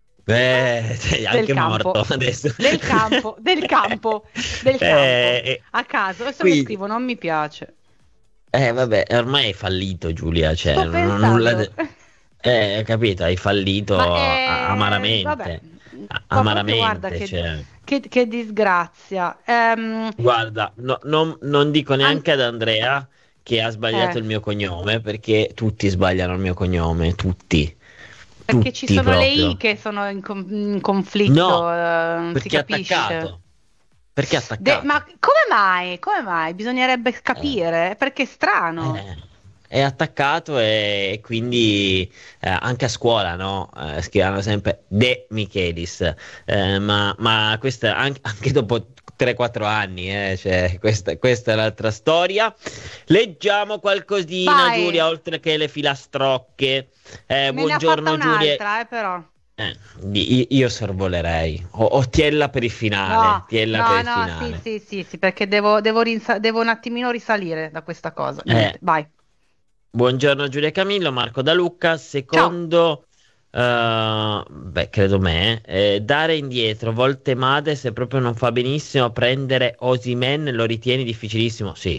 Beh, sei Del anche campo. morto adesso. Del campo, del campo, del campo. Eh, A caso, adesso qui- mi scrivo, non mi piace. Eh, vabbè, ormai hai fallito, Giulia. Cioè, Sto non- pensando. nulla. Eh, capito, hai fallito Ma, eh, a- amaramente. vabbè. A- Ma amaramente. proprio, guarda che, cioè. che- che disgrazia. Ehm, Guarda, no- non, non dico neanche ad Andrea che ha sbagliato Eh. il mio cognome, perché tutti sbagliano il mio cognome, tutti. perché ci Tutti sono le proprio. I che sono in, com- in conflitto, No, eh, non si Perché è capisce. attaccato. Perché è attaccato. De- ma come mai? Come mai? Bisognerebbe capire, perché è strano. Eh, è attaccato e, e quindi eh, anche a scuola, no? Eh, scrivono sempre De Michelis, eh, ma, ma questa anche, anche dopo tre quattro anni, eh, cioè, questa, questa è l'altra storia. Leggiamo qualcosina, Vai. Giulia, oltre che le filastrocche. Eh, Me ne ha buongiorno fatta Giulia. un'altra, eh, però. Eh, io, io sorvolerei. O, o tiella per il finale. No, tiella no, per il no, finale. sì, sì, sì, sì, perché devo, devo, rinsa- devo un attimino risalire da questa cosa. Eh. Niente, vai. Buongiorno Giulia e Camillo, Marco da Lucca. Secondo, eh, beh, credo me, eh, dare indietro volte madre se proprio non fa benissimo, prendere Osimhen lo ritieni difficilissimo? Sì.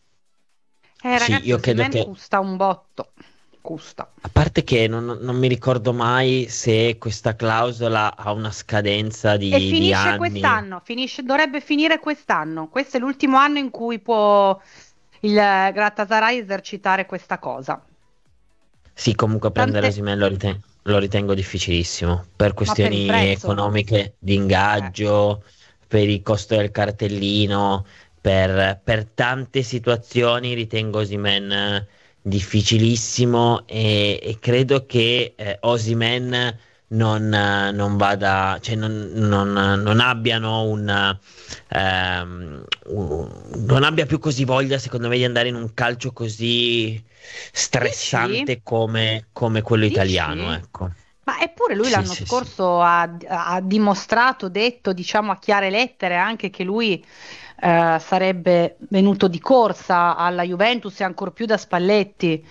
Eh, Sì, ragazzi, io credo Osimhen che- costa un botto. Costa. A parte che non, non mi ricordo mai se questa clausola ha una scadenza di, E di finisce anni. quest'anno, finisce, dovrebbe finire quest'anno. Questo è l'ultimo anno in cui può il Galatasaray esercitare questa cosa. Sì, comunque prendere Tante- Osimhen lo ritengo, lo ritengo difficilissimo per questioni prezzo? economiche, di ingaggio, per il costo del cartellino, per, per tante situazioni ritengo Osimhen difficilissimo e, e credo che eh, Osimhen non, eh, non vada, cioè non, non, non abbiano un, ehm, un- non abbia più così voglia, secondo me, di andare in un calcio così stressante Dici? come, come quello Dici? italiano, ecco. Ma eppure lui Sì, l'anno sì, sì. scorso ha, ha dimostrato, detto, diciamo a chiare lettere anche che lui eh, sarebbe venuto di corsa alla Juventus e ancor più da Spalletti.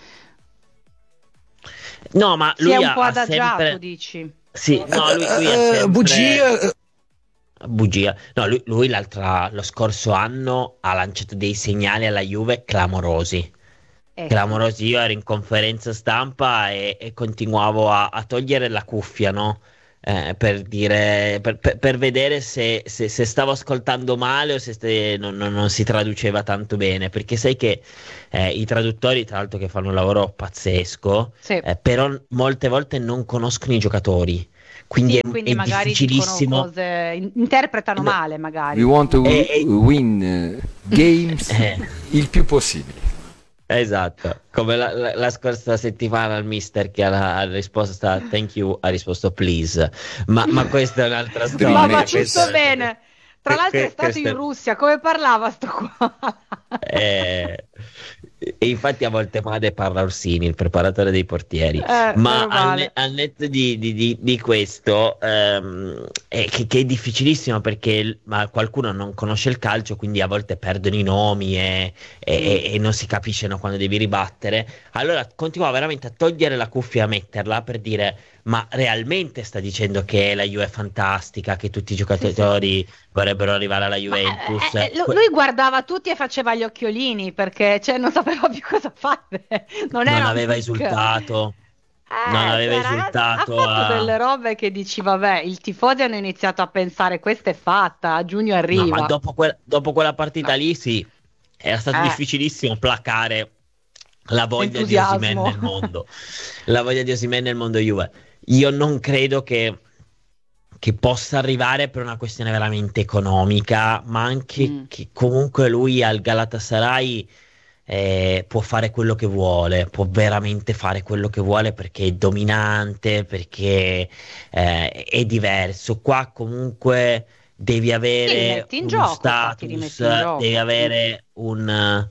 No, ma Si è lui un ha, po' ha adagiato, sempre. dici? Sì, no, lui, lui ha Eh, sempre. bugia. eh, Bugia. No, lui, lui l'altra, lo scorso anno ha lanciato dei segnali alla Juve clamorosi. Eh sì. Clamorosi. Io ero in conferenza stampa e, e continuavo a, a togliere la cuffia, no? Eh, per dire, per, per- per vedere se, se- se stavo ascoltando male o se ste- non, non- non si traduceva tanto bene. Perché sai che eh, i traduttori, tra l'altro, che fanno un lavoro pazzesco, Sì, eh, però molte volte non conoscono i giocatori. Quindi sì, è, quindi è magari dicono difficilissimo. cose, in- interpretano Eh, no, male We magari. want to eh, eh, win eh, games eh. il più possibile. Esatto, come la, la- la scorsa settimana il mister che ha, ha risposto a thank you ha risposto please, ma, ma questa è un'altra Ma storia. va questa- tutto bene. Tra l'altro è que- stato questa in Russia, come parlava sto qua? eh, e infatti a volte Made parla Orsini, il preparatore dei portieri. Eh, Ma meno al, male. ne- al netto di, di- di- di questo, ehm, è che, che è difficilissimo perché il- ma qualcuno non conosce il calcio, quindi a volte perdono i nomi e, e- e non si capiscono quando devi ribattere. Allora continuavo veramente a togliere la cuffia e a metterla per dire: ma realmente sta dicendo che la Juve è fantastica, che tutti i giocatori vorrebbero arrivare alla Ma, Juventus? eh, eh, lu- Que- lui guardava tutti e faceva gli occhiolini perché cioè, non sapeva più cosa fare. Non non era un aveva tic. esultato, non Eh, aveva cioè, ragazzi, ha esultato fatto a. delle robe che dici, vabbè, i tifosi hanno iniziato a pensare, questa è fatta, a giugno No, ma arriva. dopo, que- dopo quella partita lì, sì, era stato Eh, difficilissimo placare la voglia di entusiasmo. Osimhen nel mondo. La voglia di Osimhen nel mondo Juve. Io non credo che, che possa arrivare per una questione veramente economica, ma anche Mm. che comunque lui al Galatasaray eh, può fare quello che vuole, può veramente fare quello che vuole perché è dominante, perché eh, è diverso. Qua comunque devi Ti avere rimetti in uno gioco, qua ti rimetti in status, gioco. devi avere un,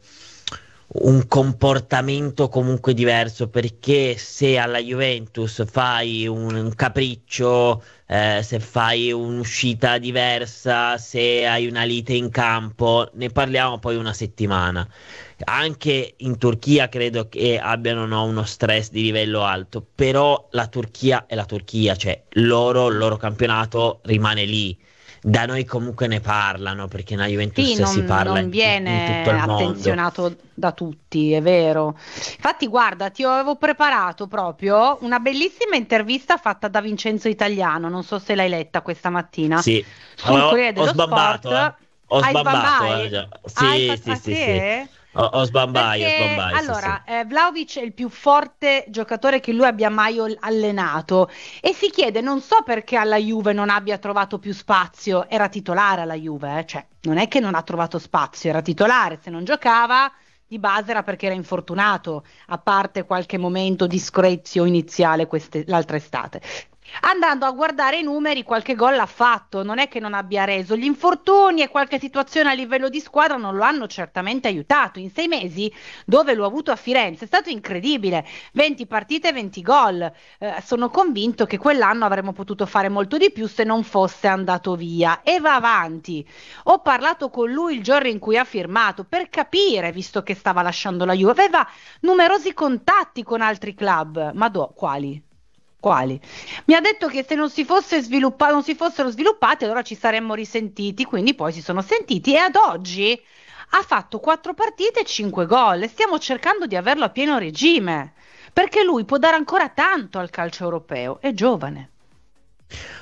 un comportamento comunque diverso, perché se alla Juventus fai un, un capriccio, eh, se fai un'uscita diversa, se hai una lite in campo, ne parliamo poi una settimana. Anche in Turchia credo che abbiano no, uno stress di livello alto, però la Turchia è la Turchia, cioè loro, il loro campionato rimane lì. Da noi comunque ne parlano perché nella Juventus Sì, si non, parla non in, in viene tutto il mondo. attenzionato da tutti, è vero. Infatti, guarda, ti avevo preparato proprio una bellissima intervista fatta da Vincenzo Italiano, non so se l'hai letta questa mattina, Sì, sul ho, Corriere ho dello sbambato, Sport. eh. Ho Hai sbambato, sbambai? eh, già. Hai Sì, fatto- sì, ah, sì, sì? sì. Ho, ho sbambai, ho Perché sbambai, sì, allora, sì. eh, Vlahovic è il più forte giocatore che lui abbia mai ol- allenato e si chiede, non so perché alla Juve non abbia trovato più spazio, era titolare alla Juve, eh, cioè non è che non ha trovato spazio, era titolare, se non giocava di base era perché era infortunato, a parte qualche momento di screzio iniziale queste- l'altra estate. Andando a guardare i numeri, qualche gol l'ha fatto, non è che non abbia reso. Gli infortuni e qualche situazione a livello di squadra non lo hanno certamente aiutato. In sei mesi, dove l'ho avuto a Firenze, è stato incredibile. venti partite, venti gol. Eh, sono convinto che quell'anno avremmo potuto fare molto di più se non fosse andato via. E va avanti. Ho parlato con lui il giorno in cui ha firmato per capire, visto che stava lasciando la Juve. Aveva numerosi contatti con altri club. Ma do, quali? Quali? Mi ha detto che se non si fosse sviluppato, non si fossero sviluppati, allora ci saremmo risentiti, quindi poi si sono sentiti e ad oggi ha fatto quattro partite e cinque gol e stiamo cercando di averlo a pieno regime, perché lui può dare ancora tanto al calcio europeo, è giovane.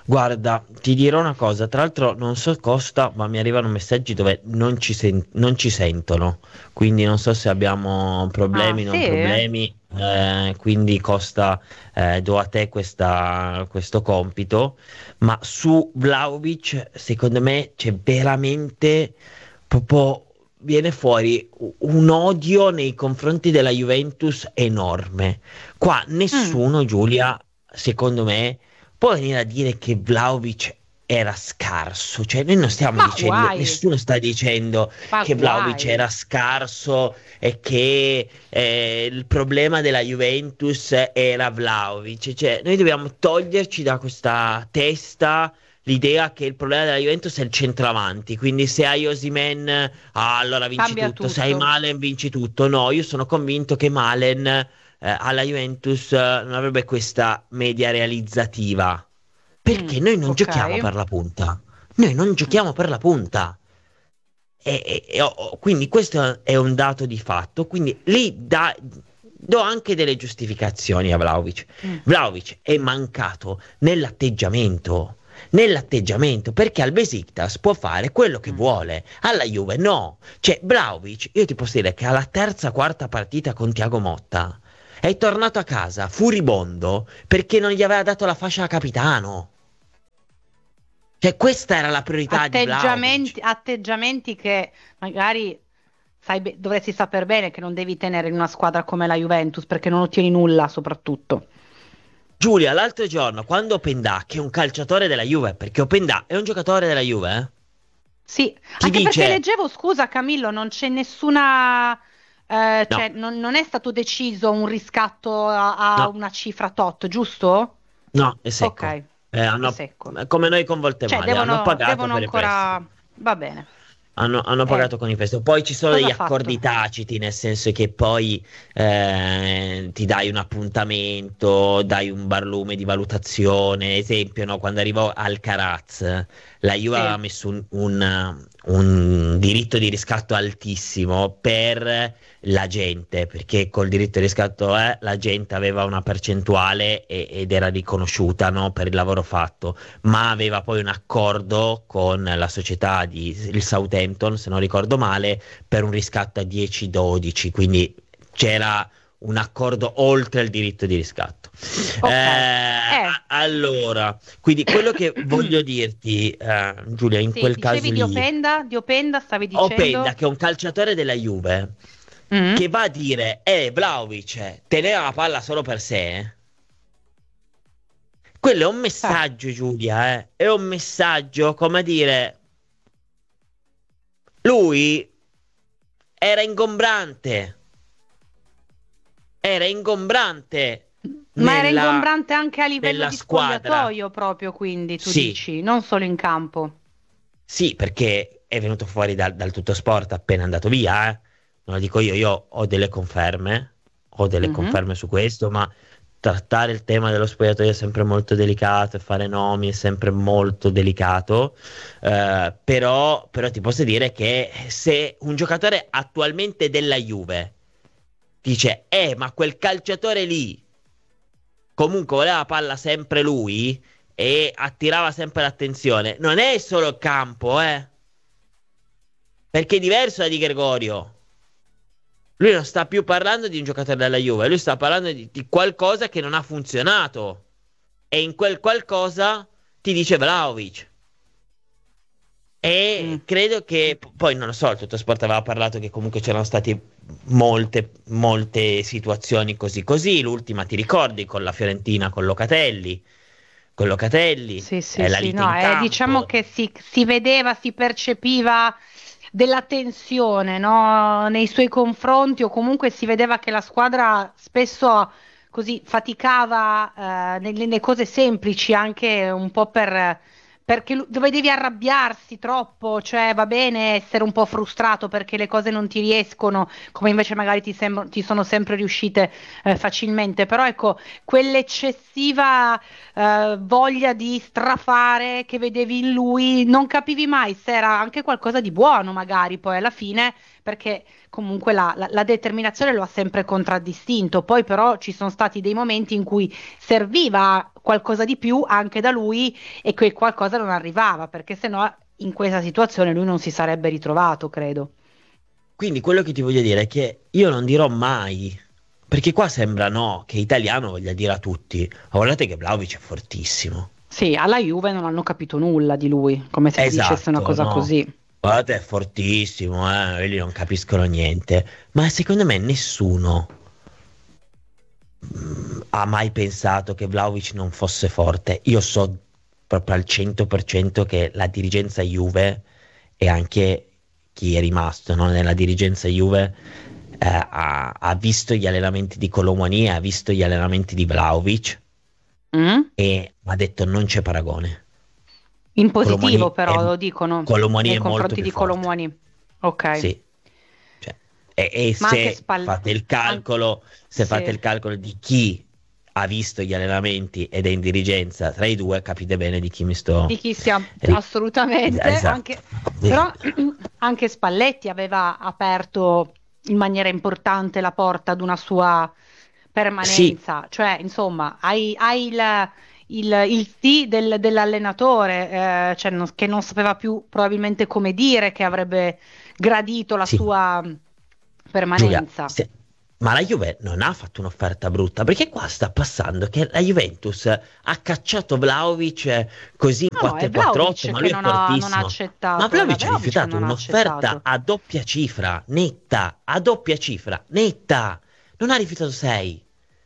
Guarda, ti dirò una cosa, tra l'altro non so Costa, ma mi arrivano messaggi dove non ci, sen- non ci sentono, quindi non so se abbiamo problemi, Ah, non sì? problemi, eh, quindi Costa, eh, do a te questa- questo compito, ma su Vlahovic secondo me c'è veramente proprio, viene fuori u- un odio nei confronti della Juventus enorme. Qua Mm. nessuno, Giulia, secondo me può venire a dire che Vlahovic era scarso, cioè noi non stiamo Ma dicendo, guai, nessuno sta dicendo ma che Vlahovic guai. era scarso e che eh, il problema della Juventus era Vlahovic, cioè noi dobbiamo toglierci da questa testa l'idea che il problema della Juventus è il centravanti, quindi se hai Osimhen, ah, allora vinci Cambia tutto, se hai tutto. Malen vinci tutto. No, io sono convinto che Malen eh, alla Juventus eh, non avrebbe questa media realizzativa, perché Mm, noi non ok. giochiamo per la punta, noi non Mm. giochiamo per la punta. E, e- e ho- ho- quindi questo è un dato di fatto, quindi lì da- do anche delle giustificazioni a Vlahovic. Mm. Vlahovic è mancato nell'atteggiamento. Nell'atteggiamento, perché al Besiktas può fare quello che Mm. vuole, alla Juve no. Cioè, Vlahovic, io ti posso dire che alla terza, quarta partita con Thiago Motta è tornato a casa furibondo perché non gli aveva dato la fascia da capitano. Cioè, questa era la priorità di Vlahovic. Atteggiamenti, atteggiamenti che magari sai be- dovresti saper bene che non devi tenere in una squadra come la Juventus perché non ottieni nulla, soprattutto. Giulia, l'altro giorno, quando Openda, che è un calciatore della Juve, perché Openda è un giocatore della Juve, eh? Sì, Ti anche dice- perché leggevo, scusa Camillo, non c'è nessuna, eh, No. cioè non, non è stato deciso un riscatto a, a No. una cifra tot, giusto? No, è secco. Ok, Eh, hanno- è secco. come noi con Voltemade, Cioè devono, hanno pagato devono per i prestiti. ancora... Va bene. Hanno, hanno Eh. pagato con i prestiti. Poi ci sono Cosa degli ha fatto? accordi taciti, nel senso che poi eh, ti dai un appuntamento, dai un barlume di valutazione. Esempio, no, quando arrivò Alcaraz, la Juve Sì. aveva messo un, un- un diritto di riscatto altissimo per la gente, perché col diritto di riscatto eh, la gente aveva una percentuale e- ed era riconosciuta, no, per il lavoro fatto, ma aveva poi un accordo con la società di il Southampton, se non ricordo male, per un riscatto a dieci dodici, quindi c'era un accordo oltre il diritto di riscatto. Ok. Eh, Eh. a- Allora, quindi quello che voglio dirti, eh, Giulia, in Sì, quel dicevi caso di lì, Openda, di Openda stavi dicendo? Openda, che è un calciatore della Juve, Mm? che va a dire, eh, Vlahovic teneva la palla solo per sé. Quello è un messaggio, Giulia, eh. È un messaggio, come a dire, lui era ingombrante. Era ingombrante. Ma era nella- ingombrante anche a livello nella di squadra. spogliatoio proprio, quindi tu Sì. dici, non solo in campo. Sì, perché è venuto fuori dal, dal tutto sport appena andato via, eh. Non lo dico io, io ho delle conferme, ho delle Mhm. conferme su questo, ma trattare il tema dello spogliatoio è sempre molto delicato e fare nomi è sempre molto delicato. Eh, però, però ti posso dire che se un giocatore attualmente della Juve dice, eh, ma quel calciatore lì comunque voleva la palla sempre lui e attirava sempre l'attenzione, non è solo il campo, eh. Perché è diverso da Di Gregorio. Lui non sta più parlando di un giocatore della Juve, lui sta parlando di, di qualcosa che non ha funzionato. E in quel qualcosa ti dice Vlahovic. E Mm. credo che p- poi non lo so, il Tuttosport aveva parlato che comunque c'erano state molte, molte situazioni così così. L'ultima ti ricordi con la Fiorentina, con Locatelli. Con Locatelli, Sì, sì, eh, la sì, lite no, in eh, campo. diciamo che si, si vedeva, si percepiva della tensione, no, nei suoi confronti, o comunque si vedeva che la squadra spesso così faticava eh, nelle, nelle cose semplici, anche un po' per perché lu- dovevi arrabbiarsi troppo, cioè va bene essere un po' frustrato perché le cose non ti riescono, come invece magari ti, sem- ti sono sempre riuscite eh, facilmente, però ecco, quell'eccessiva eh, voglia di strafare che vedevi in lui, non capivi mai se era anche qualcosa di buono, magari poi alla fine, perché comunque la, la- la determinazione lo ha sempre contraddistinto. Poi però ci sono stati dei momenti in cui serviva qualcosa di più anche da lui e quel qualcosa non arrivava, perché sennò in questa situazione lui non si sarebbe ritrovato, credo. Quindi quello che ti voglio dire è che io non dirò mai, perché qua sembra no, che italiano voglia dire a tutti, ma guardate che Vlahovic è fortissimo. Sì, alla Juve non hanno capito nulla di lui, come se Esatto, dicesse una cosa no. così. Guardate, è fortissimo, eh, quelli non capiscono niente. Ma secondo me nessuno mm, ha mai pensato che Vlahovic non fosse forte. Io so proprio al cento per cento che la dirigenza Juve e anche chi è rimasto, no, nella dirigenza Juve eh, ha, ha visto gli allenamenti di Colomani, ha visto gli allenamenti di Vlahovic Mm? e ha detto non c'è paragone. In positivo Colomani però è- lo dicono Colomani nei è molto confronti più di forte. Colomani. Ok. Sì. Cioè, e e Ma anche se Spal- fate il calcolo, se Sì. fate il calcolo di chi ha visto gli allenamenti ed è in dirigenza tra i due, capite bene di chi mi sto. Di chi sia Ri- assolutamente, Esatto. anche, Sì. però anche Spalletti aveva aperto in maniera importante la porta ad una sua permanenza, cioè insomma hai, hai il, il, il sì del- dell'allenatore, eh, cioè non- che non sapeva più probabilmente come dire che avrebbe gradito la Sì. sua Giulia, permanenza. se- ma la Juve non ha fatto un'offerta brutta, perché qua sta passando che la Juventus ha cacciato Vlahovic così in No, no, è quattro quattro otto, Vlahovic ma che lui è non ha, non ha fortissimo. accettato. Ma Vlahovic era ha Vlahovic che rifiutato non ha un'offerta accettato. a doppia cifra, netta, a doppia cifra, netta. Non ha rifiutato sei.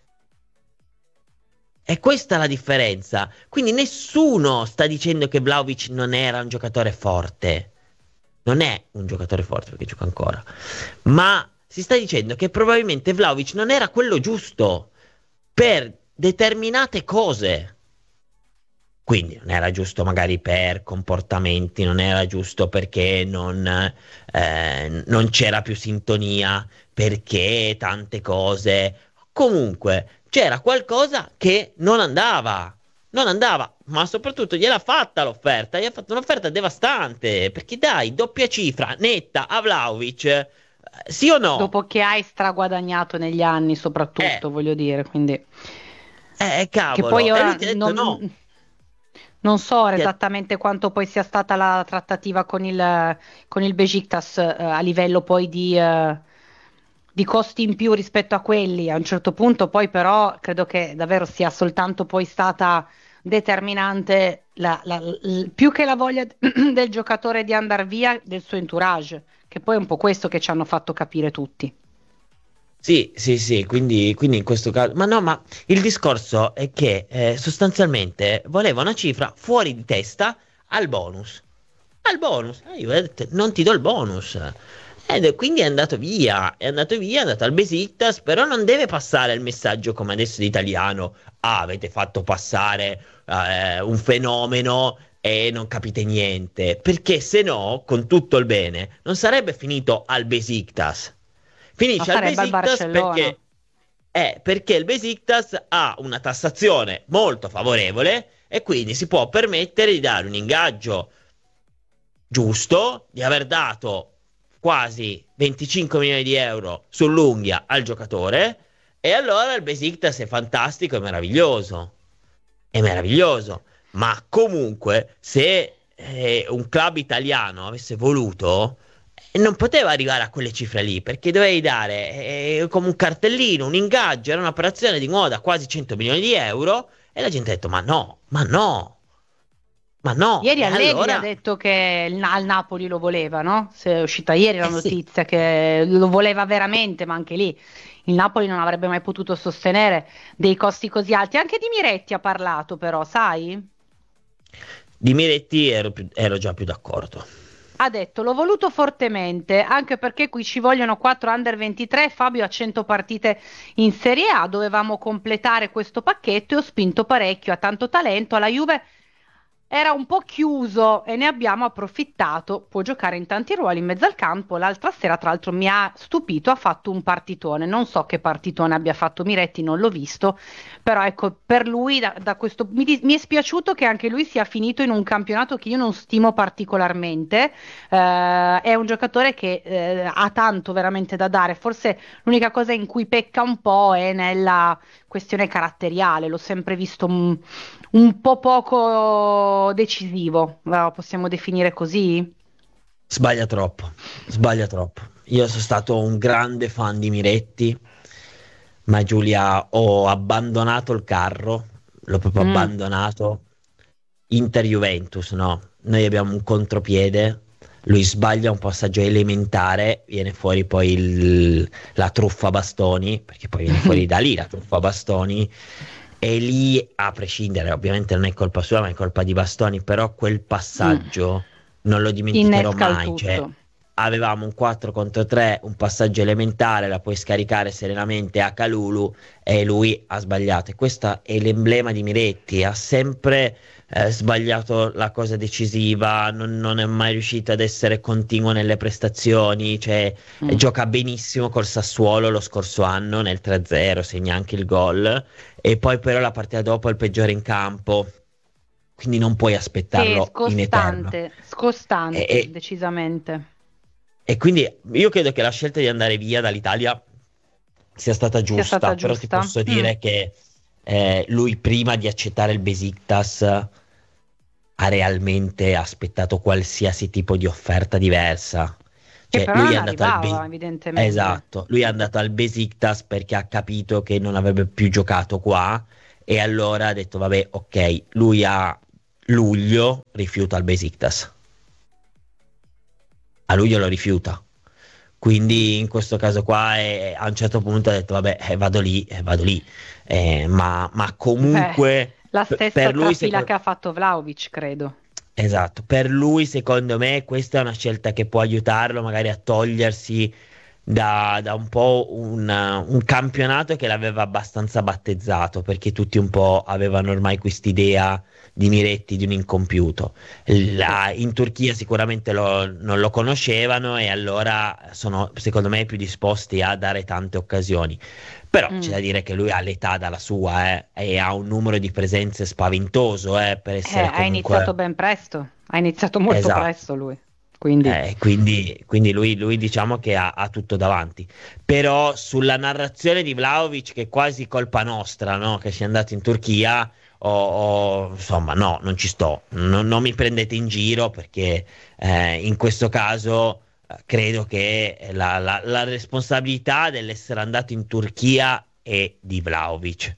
E questa è la differenza. Quindi nessuno sta dicendo che Vlahovic non era un giocatore forte. Non è un giocatore forte perché gioca ancora. Ma si sta dicendo che probabilmente Vlahovic non era quello giusto per determinate cose. Quindi non era giusto magari per comportamenti, non era giusto perché non, eh, non c'era più sintonia, perché tante cose. Comunque c'era qualcosa che non andava, non andava, ma soprattutto gliel'ha fatta l'offerta, gli ha fatto un'offerta devastante, perché dai, doppia cifra, netta, a Vlahovic, eh, sì o no? Dopo che hai straguadagnato negli anni, soprattutto, voglio dire, quindi Eh, che cavolo, poi e ora lui ti ha detto non, no. non so Ti ha- esattamente quanto poi sia stata la trattativa con il, con il Besiktas eh, a livello poi di, eh, di costi in più rispetto a quelli. A un certo punto poi però credo che davvero sia soltanto poi stata determinante la- la- l- più che la voglia del giocatore di andare via, del suo entourage, che poi è un po' questo che ci hanno fatto capire tutti. Sì, sì, sì, quindi, quindi in questo caso. Ma no, ma il discorso è che eh, sostanzialmente voleva una cifra fuori di testa al bonus. Al bonus. E io ho detto, non ti do il bonus. Ed quindi è andato via, è andato via, è andato al Besiktas, però non deve passare il messaggio come adesso di italiano. Ah, avete fatto passare eh, un fenomeno e non capite niente. Perché se no, con tutto il bene, non sarebbe finito al Besiktas. Ma Finisce al sarebbe al Besiktas Barcellona. perché, eh, perché il Besiktas ha una tassazione molto favorevole e quindi si può permettere di dare un ingaggio giusto, di aver dato quasi venticinque milioni di euro sull'unghia al giocatore e allora il Besiktas è fantastico e meraviglioso. È meraviglioso. Ma comunque se eh, un club italiano avesse voluto e non poteva arrivare a quelle cifre lì perché dovevi dare eh, come un cartellino, un ingaggio, era un'operazione di moda quasi cento milioni di euro e la gente ha detto ma no, ma no, ma no. Ieri E Allegri allora ha detto che il- al Napoli lo voleva, no? Se è uscita ieri la Eh sì. notizia che lo voleva veramente, ma anche lì il Napoli non avrebbe mai potuto sostenere dei costi così alti. Anche di Miretti ha parlato, però, sai? Di Miretti ero, più- ero già più d'accordo. Ha detto l'ho voluto fortemente, anche perché qui ci vogliono quattro under ventitré, Fabio ha cento partite in Serie A, dovevamo completare questo pacchetto e ho spinto parecchio, ha tanto talento, alla Juve era un po' chiuso e ne abbiamo approfittato, può giocare in tanti ruoli in mezzo al campo, l'altra sera tra l'altro mi ha stupito, ha fatto un partitone, non so che partitone abbia fatto Miretti, non l'ho visto, però ecco per lui da, da questo, mi, di- mi è spiaciuto che anche lui sia finito in un campionato che io non stimo particolarmente, eh, è un giocatore che eh, ha tanto veramente da dare, forse l'unica cosa in cui pecca un po' è nella questione caratteriale, l'ho sempre visto un, un po' poco decisivo, lo possiamo definire così? Sbaglia troppo, sbaglia troppo. Io sono stato un grande fan di Miretti, ma Giulia, ho abbandonato il carro, l'ho proprio Mm. abbandonato. Inter-Juventus, no? Noi abbiamo un contropiede, lui sbaglia un passaggio elementare, viene fuori poi il- la truffa a bastoni, perché poi viene fuori da lì la truffa a bastoni, e lì, a prescindere, ovviamente non è colpa sua, ma è colpa di Bastoni, però quel passaggio non lo dimenticherò Innesca il mai, tutto. cioè, avevamo un quattro contro tre, un passaggio elementare, la puoi scaricare serenamente a Calulu e lui ha sbagliato. E questo è l'emblema di Miretti, ha sempre eh, sbagliato la cosa decisiva, non, non è mai riuscito ad essere continuo nelle prestazioni, cioè Mm. eh, gioca benissimo col Sassuolo lo scorso anno nel tre a zero, segna anche il gol, e poi però la partita dopo è il peggiore in campo. Quindi non puoi Sì, aspettarlo in eterno. scostante, scostante, E- e- decisamente. E quindi io credo che la scelta di andare via dall'Italia sia stata giusta, stata però ti giusta. posso dire Mm. che eh, lui prima di accettare il Besiktas ha realmente aspettato qualsiasi tipo di offerta diversa. Che Cioè, però lui non è andato al arrivava, Be- evidentemente. Esatto, lui è andato al Besiktas perché ha capito che non avrebbe più giocato qua e allora ha detto vabbè, ok, lui a luglio rifiuta il Besiktas. A luglio lo rifiuta. Quindi in questo caso qua eh, a un certo punto ha detto vabbè, eh, vado lì, eh, vado lì. Eh, ma, ma comunque La p- stessa per lui trafila seco- che ha fatto Vlahovic, credo. esatto, per lui secondo me questa è una scelta che può aiutarlo magari a togliersi da, da un po' un, un campionato che l'aveva abbastanza battezzato, perché tutti un po' avevano ormai quest'idea di Miretti di un incompiuto. La- in Turchia sicuramente lo- non lo conoscevano e allora sono secondo me più disposti a dare tante occasioni. Però Mm. c'è da dire che lui ha l'età dalla sua eh, e ha un numero di presenze spaventoso eh, per Eh, essere ha comunque... iniziato ben presto, ha iniziato molto Esatto. presto lui. Quindi Eh, quindi, quindi lui, lui diciamo che ha, ha tutto davanti. Però sulla narrazione di Vlahovic, che è quasi colpa nostra, no? Che sia andato in Turchia, o, o- insomma, no, non ci sto. Non, non mi prendete in giro perché eh, in questo caso eh, credo che la, la- la responsabilità dell'essere andato in Turchia è di Vlahovic.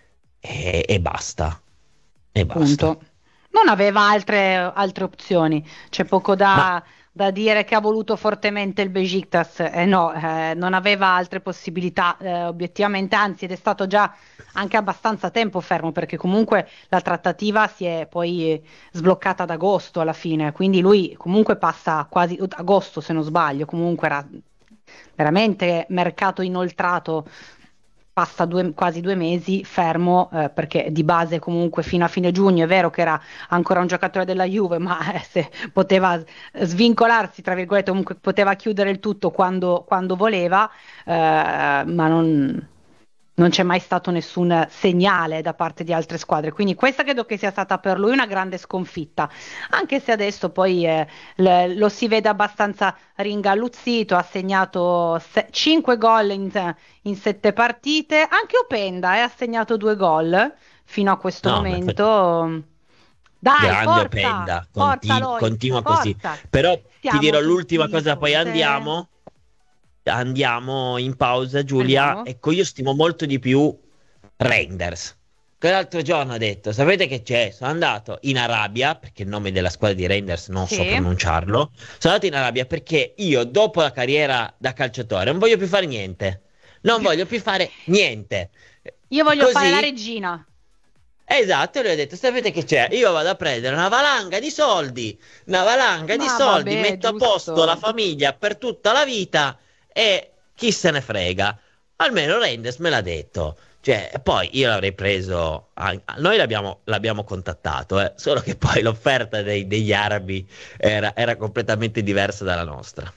E, e basta. E basta. punto. Non aveva altre, altre opzioni. C'è poco da, da dire che ha voluto fortemente il Besiktas. Eh, no, eh, non aveva altre possibilità, eh, obiettivamente, anzi, ed è stato già anche abbastanza tempo fermo, perché comunque la trattativa si è poi eh, sbloccata ad agosto alla fine. Quindi lui comunque passa quasi agosto, se non sbaglio. Comunque era veramente mercato inoltrato. Passa due- quasi due mesi fermo, eh, perché di base comunque fino a fine giugno è vero che era ancora un giocatore della Juve, ma eh, se poteva svincolarsi, tra virgolette, comunque poteva chiudere il tutto quando, quando voleva, eh, ma non, non c'è mai stato nessun segnale da parte di altre squadre. Quindi questa credo che sia stata per lui una grande sconfitta, anche se adesso poi eh, l- lo si vede abbastanza ringalluzzito, ha segnato cinque gol in, in sette partite, anche Openda eh, ha segnato due gol fino a questo No, ma momento. Dai, grande forza, Openda, forza conti- Lois, continua così. forza. Però Siamo ti dirò tutti l'ultima cosa, poi tifose. andiamo. Andiamo in pausa, Giulia. Andiamo. Ecco, io stimo molto di più Reinders. Che l'altro giorno ha detto: sapete che c'è? Sono andato in Arabia, perché il nome della squadra di Reinders non so Sì. pronunciarlo. Sono andato in Arabia perché io, dopo la carriera da calciatore, non voglio più fare niente. Non voglio più fare niente. Io voglio Così- fare la regina. Esatto, e lui ha detto: sapete che c'è? Io vado a prendere una valanga di soldi, una valanga di Ma soldi, vabbè, metto giusto. a posto la famiglia per tutta la vita e chi se ne frega. Almeno Reinders me l'ha detto. Cioè, poi io l'avrei preso, a- noi l'abbiamo, l'abbiamo contattato, eh, solo che poi l'offerta dei- degli arabi era, era completamente diversa dalla nostra.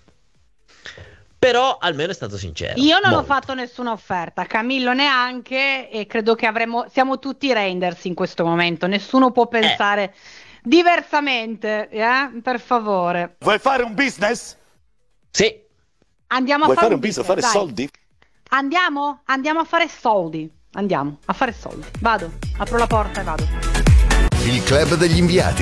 Però almeno è stato sincero. Io non ho molto. fatto nessuna offerta, Camillo neanche, e credo che avremo, siamo tutti Reinders in questo momento, nessuno può pensare diversamente, eh? Per favore. Vuoi fare un business? Sì. Andiamo a Vuoi fare fare un un business, business, fare dai. soldi? Andiamo? Andiamo a fare soldi. Andiamo a fare soldi. Vado, apro la porta e vado. Il club degli inviati.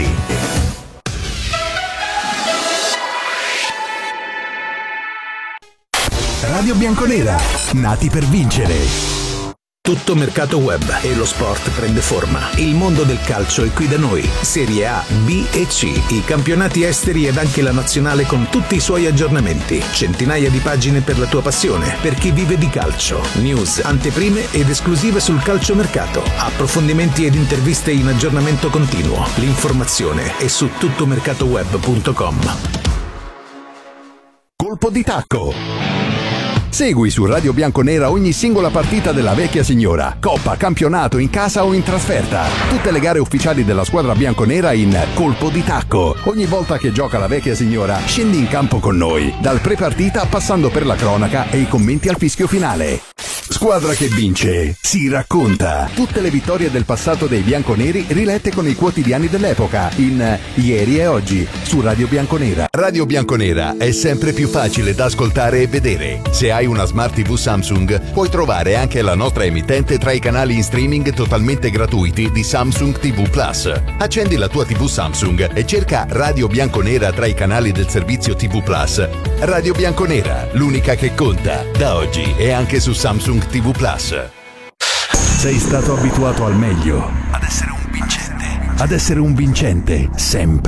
Radio Bianconera, nati per vincere. Tutto mercato web e lo sport prende forma. Il mondo del calcio è qui da noi. Serie A, B e C, i campionati esteri ed anche la nazionale con tutti i suoi aggiornamenti. Centinaia di pagine per la tua passione, per chi vive di calcio. News, anteprime ed esclusive sul calciomercato. Approfondimenti ed interviste in aggiornamento continuo. L'informazione è su tuttomercatoweb punto com. Colpo di tacco. Segui su Radio Bianconera ogni singola partita della vecchia signora, coppa, campionato, in casa o in trasferta. Tutte le gare ufficiali della squadra bianconera in Colpo di Tacco. Ogni volta che gioca la vecchia signora, scendi in campo con noi, dal pre-partita passando per la cronaca e i commenti al fischio finale. Squadra che vince, si racconta. Tutte le vittorie del passato dei bianconeri rilette con i quotidiani dell'epoca in Ieri e Oggi su Radio Bianconera. Radio Bianconera è sempre più facile da ascoltare e vedere. Se hai una Smart tivù Samsung, puoi trovare anche la nostra emittente tra i canali in streaming totalmente gratuiti di Samsung tivù Plus. Accendi la tua tivù Samsung e cerca Radio Bianconera tra i canali del servizio tivù Plus. Radio Bianconera, l'unica che conta, da oggi e anche su Samsung tivù Plus. Sei stato abituato al meglio, ad essere un vincente, ad essere un vincente sempre.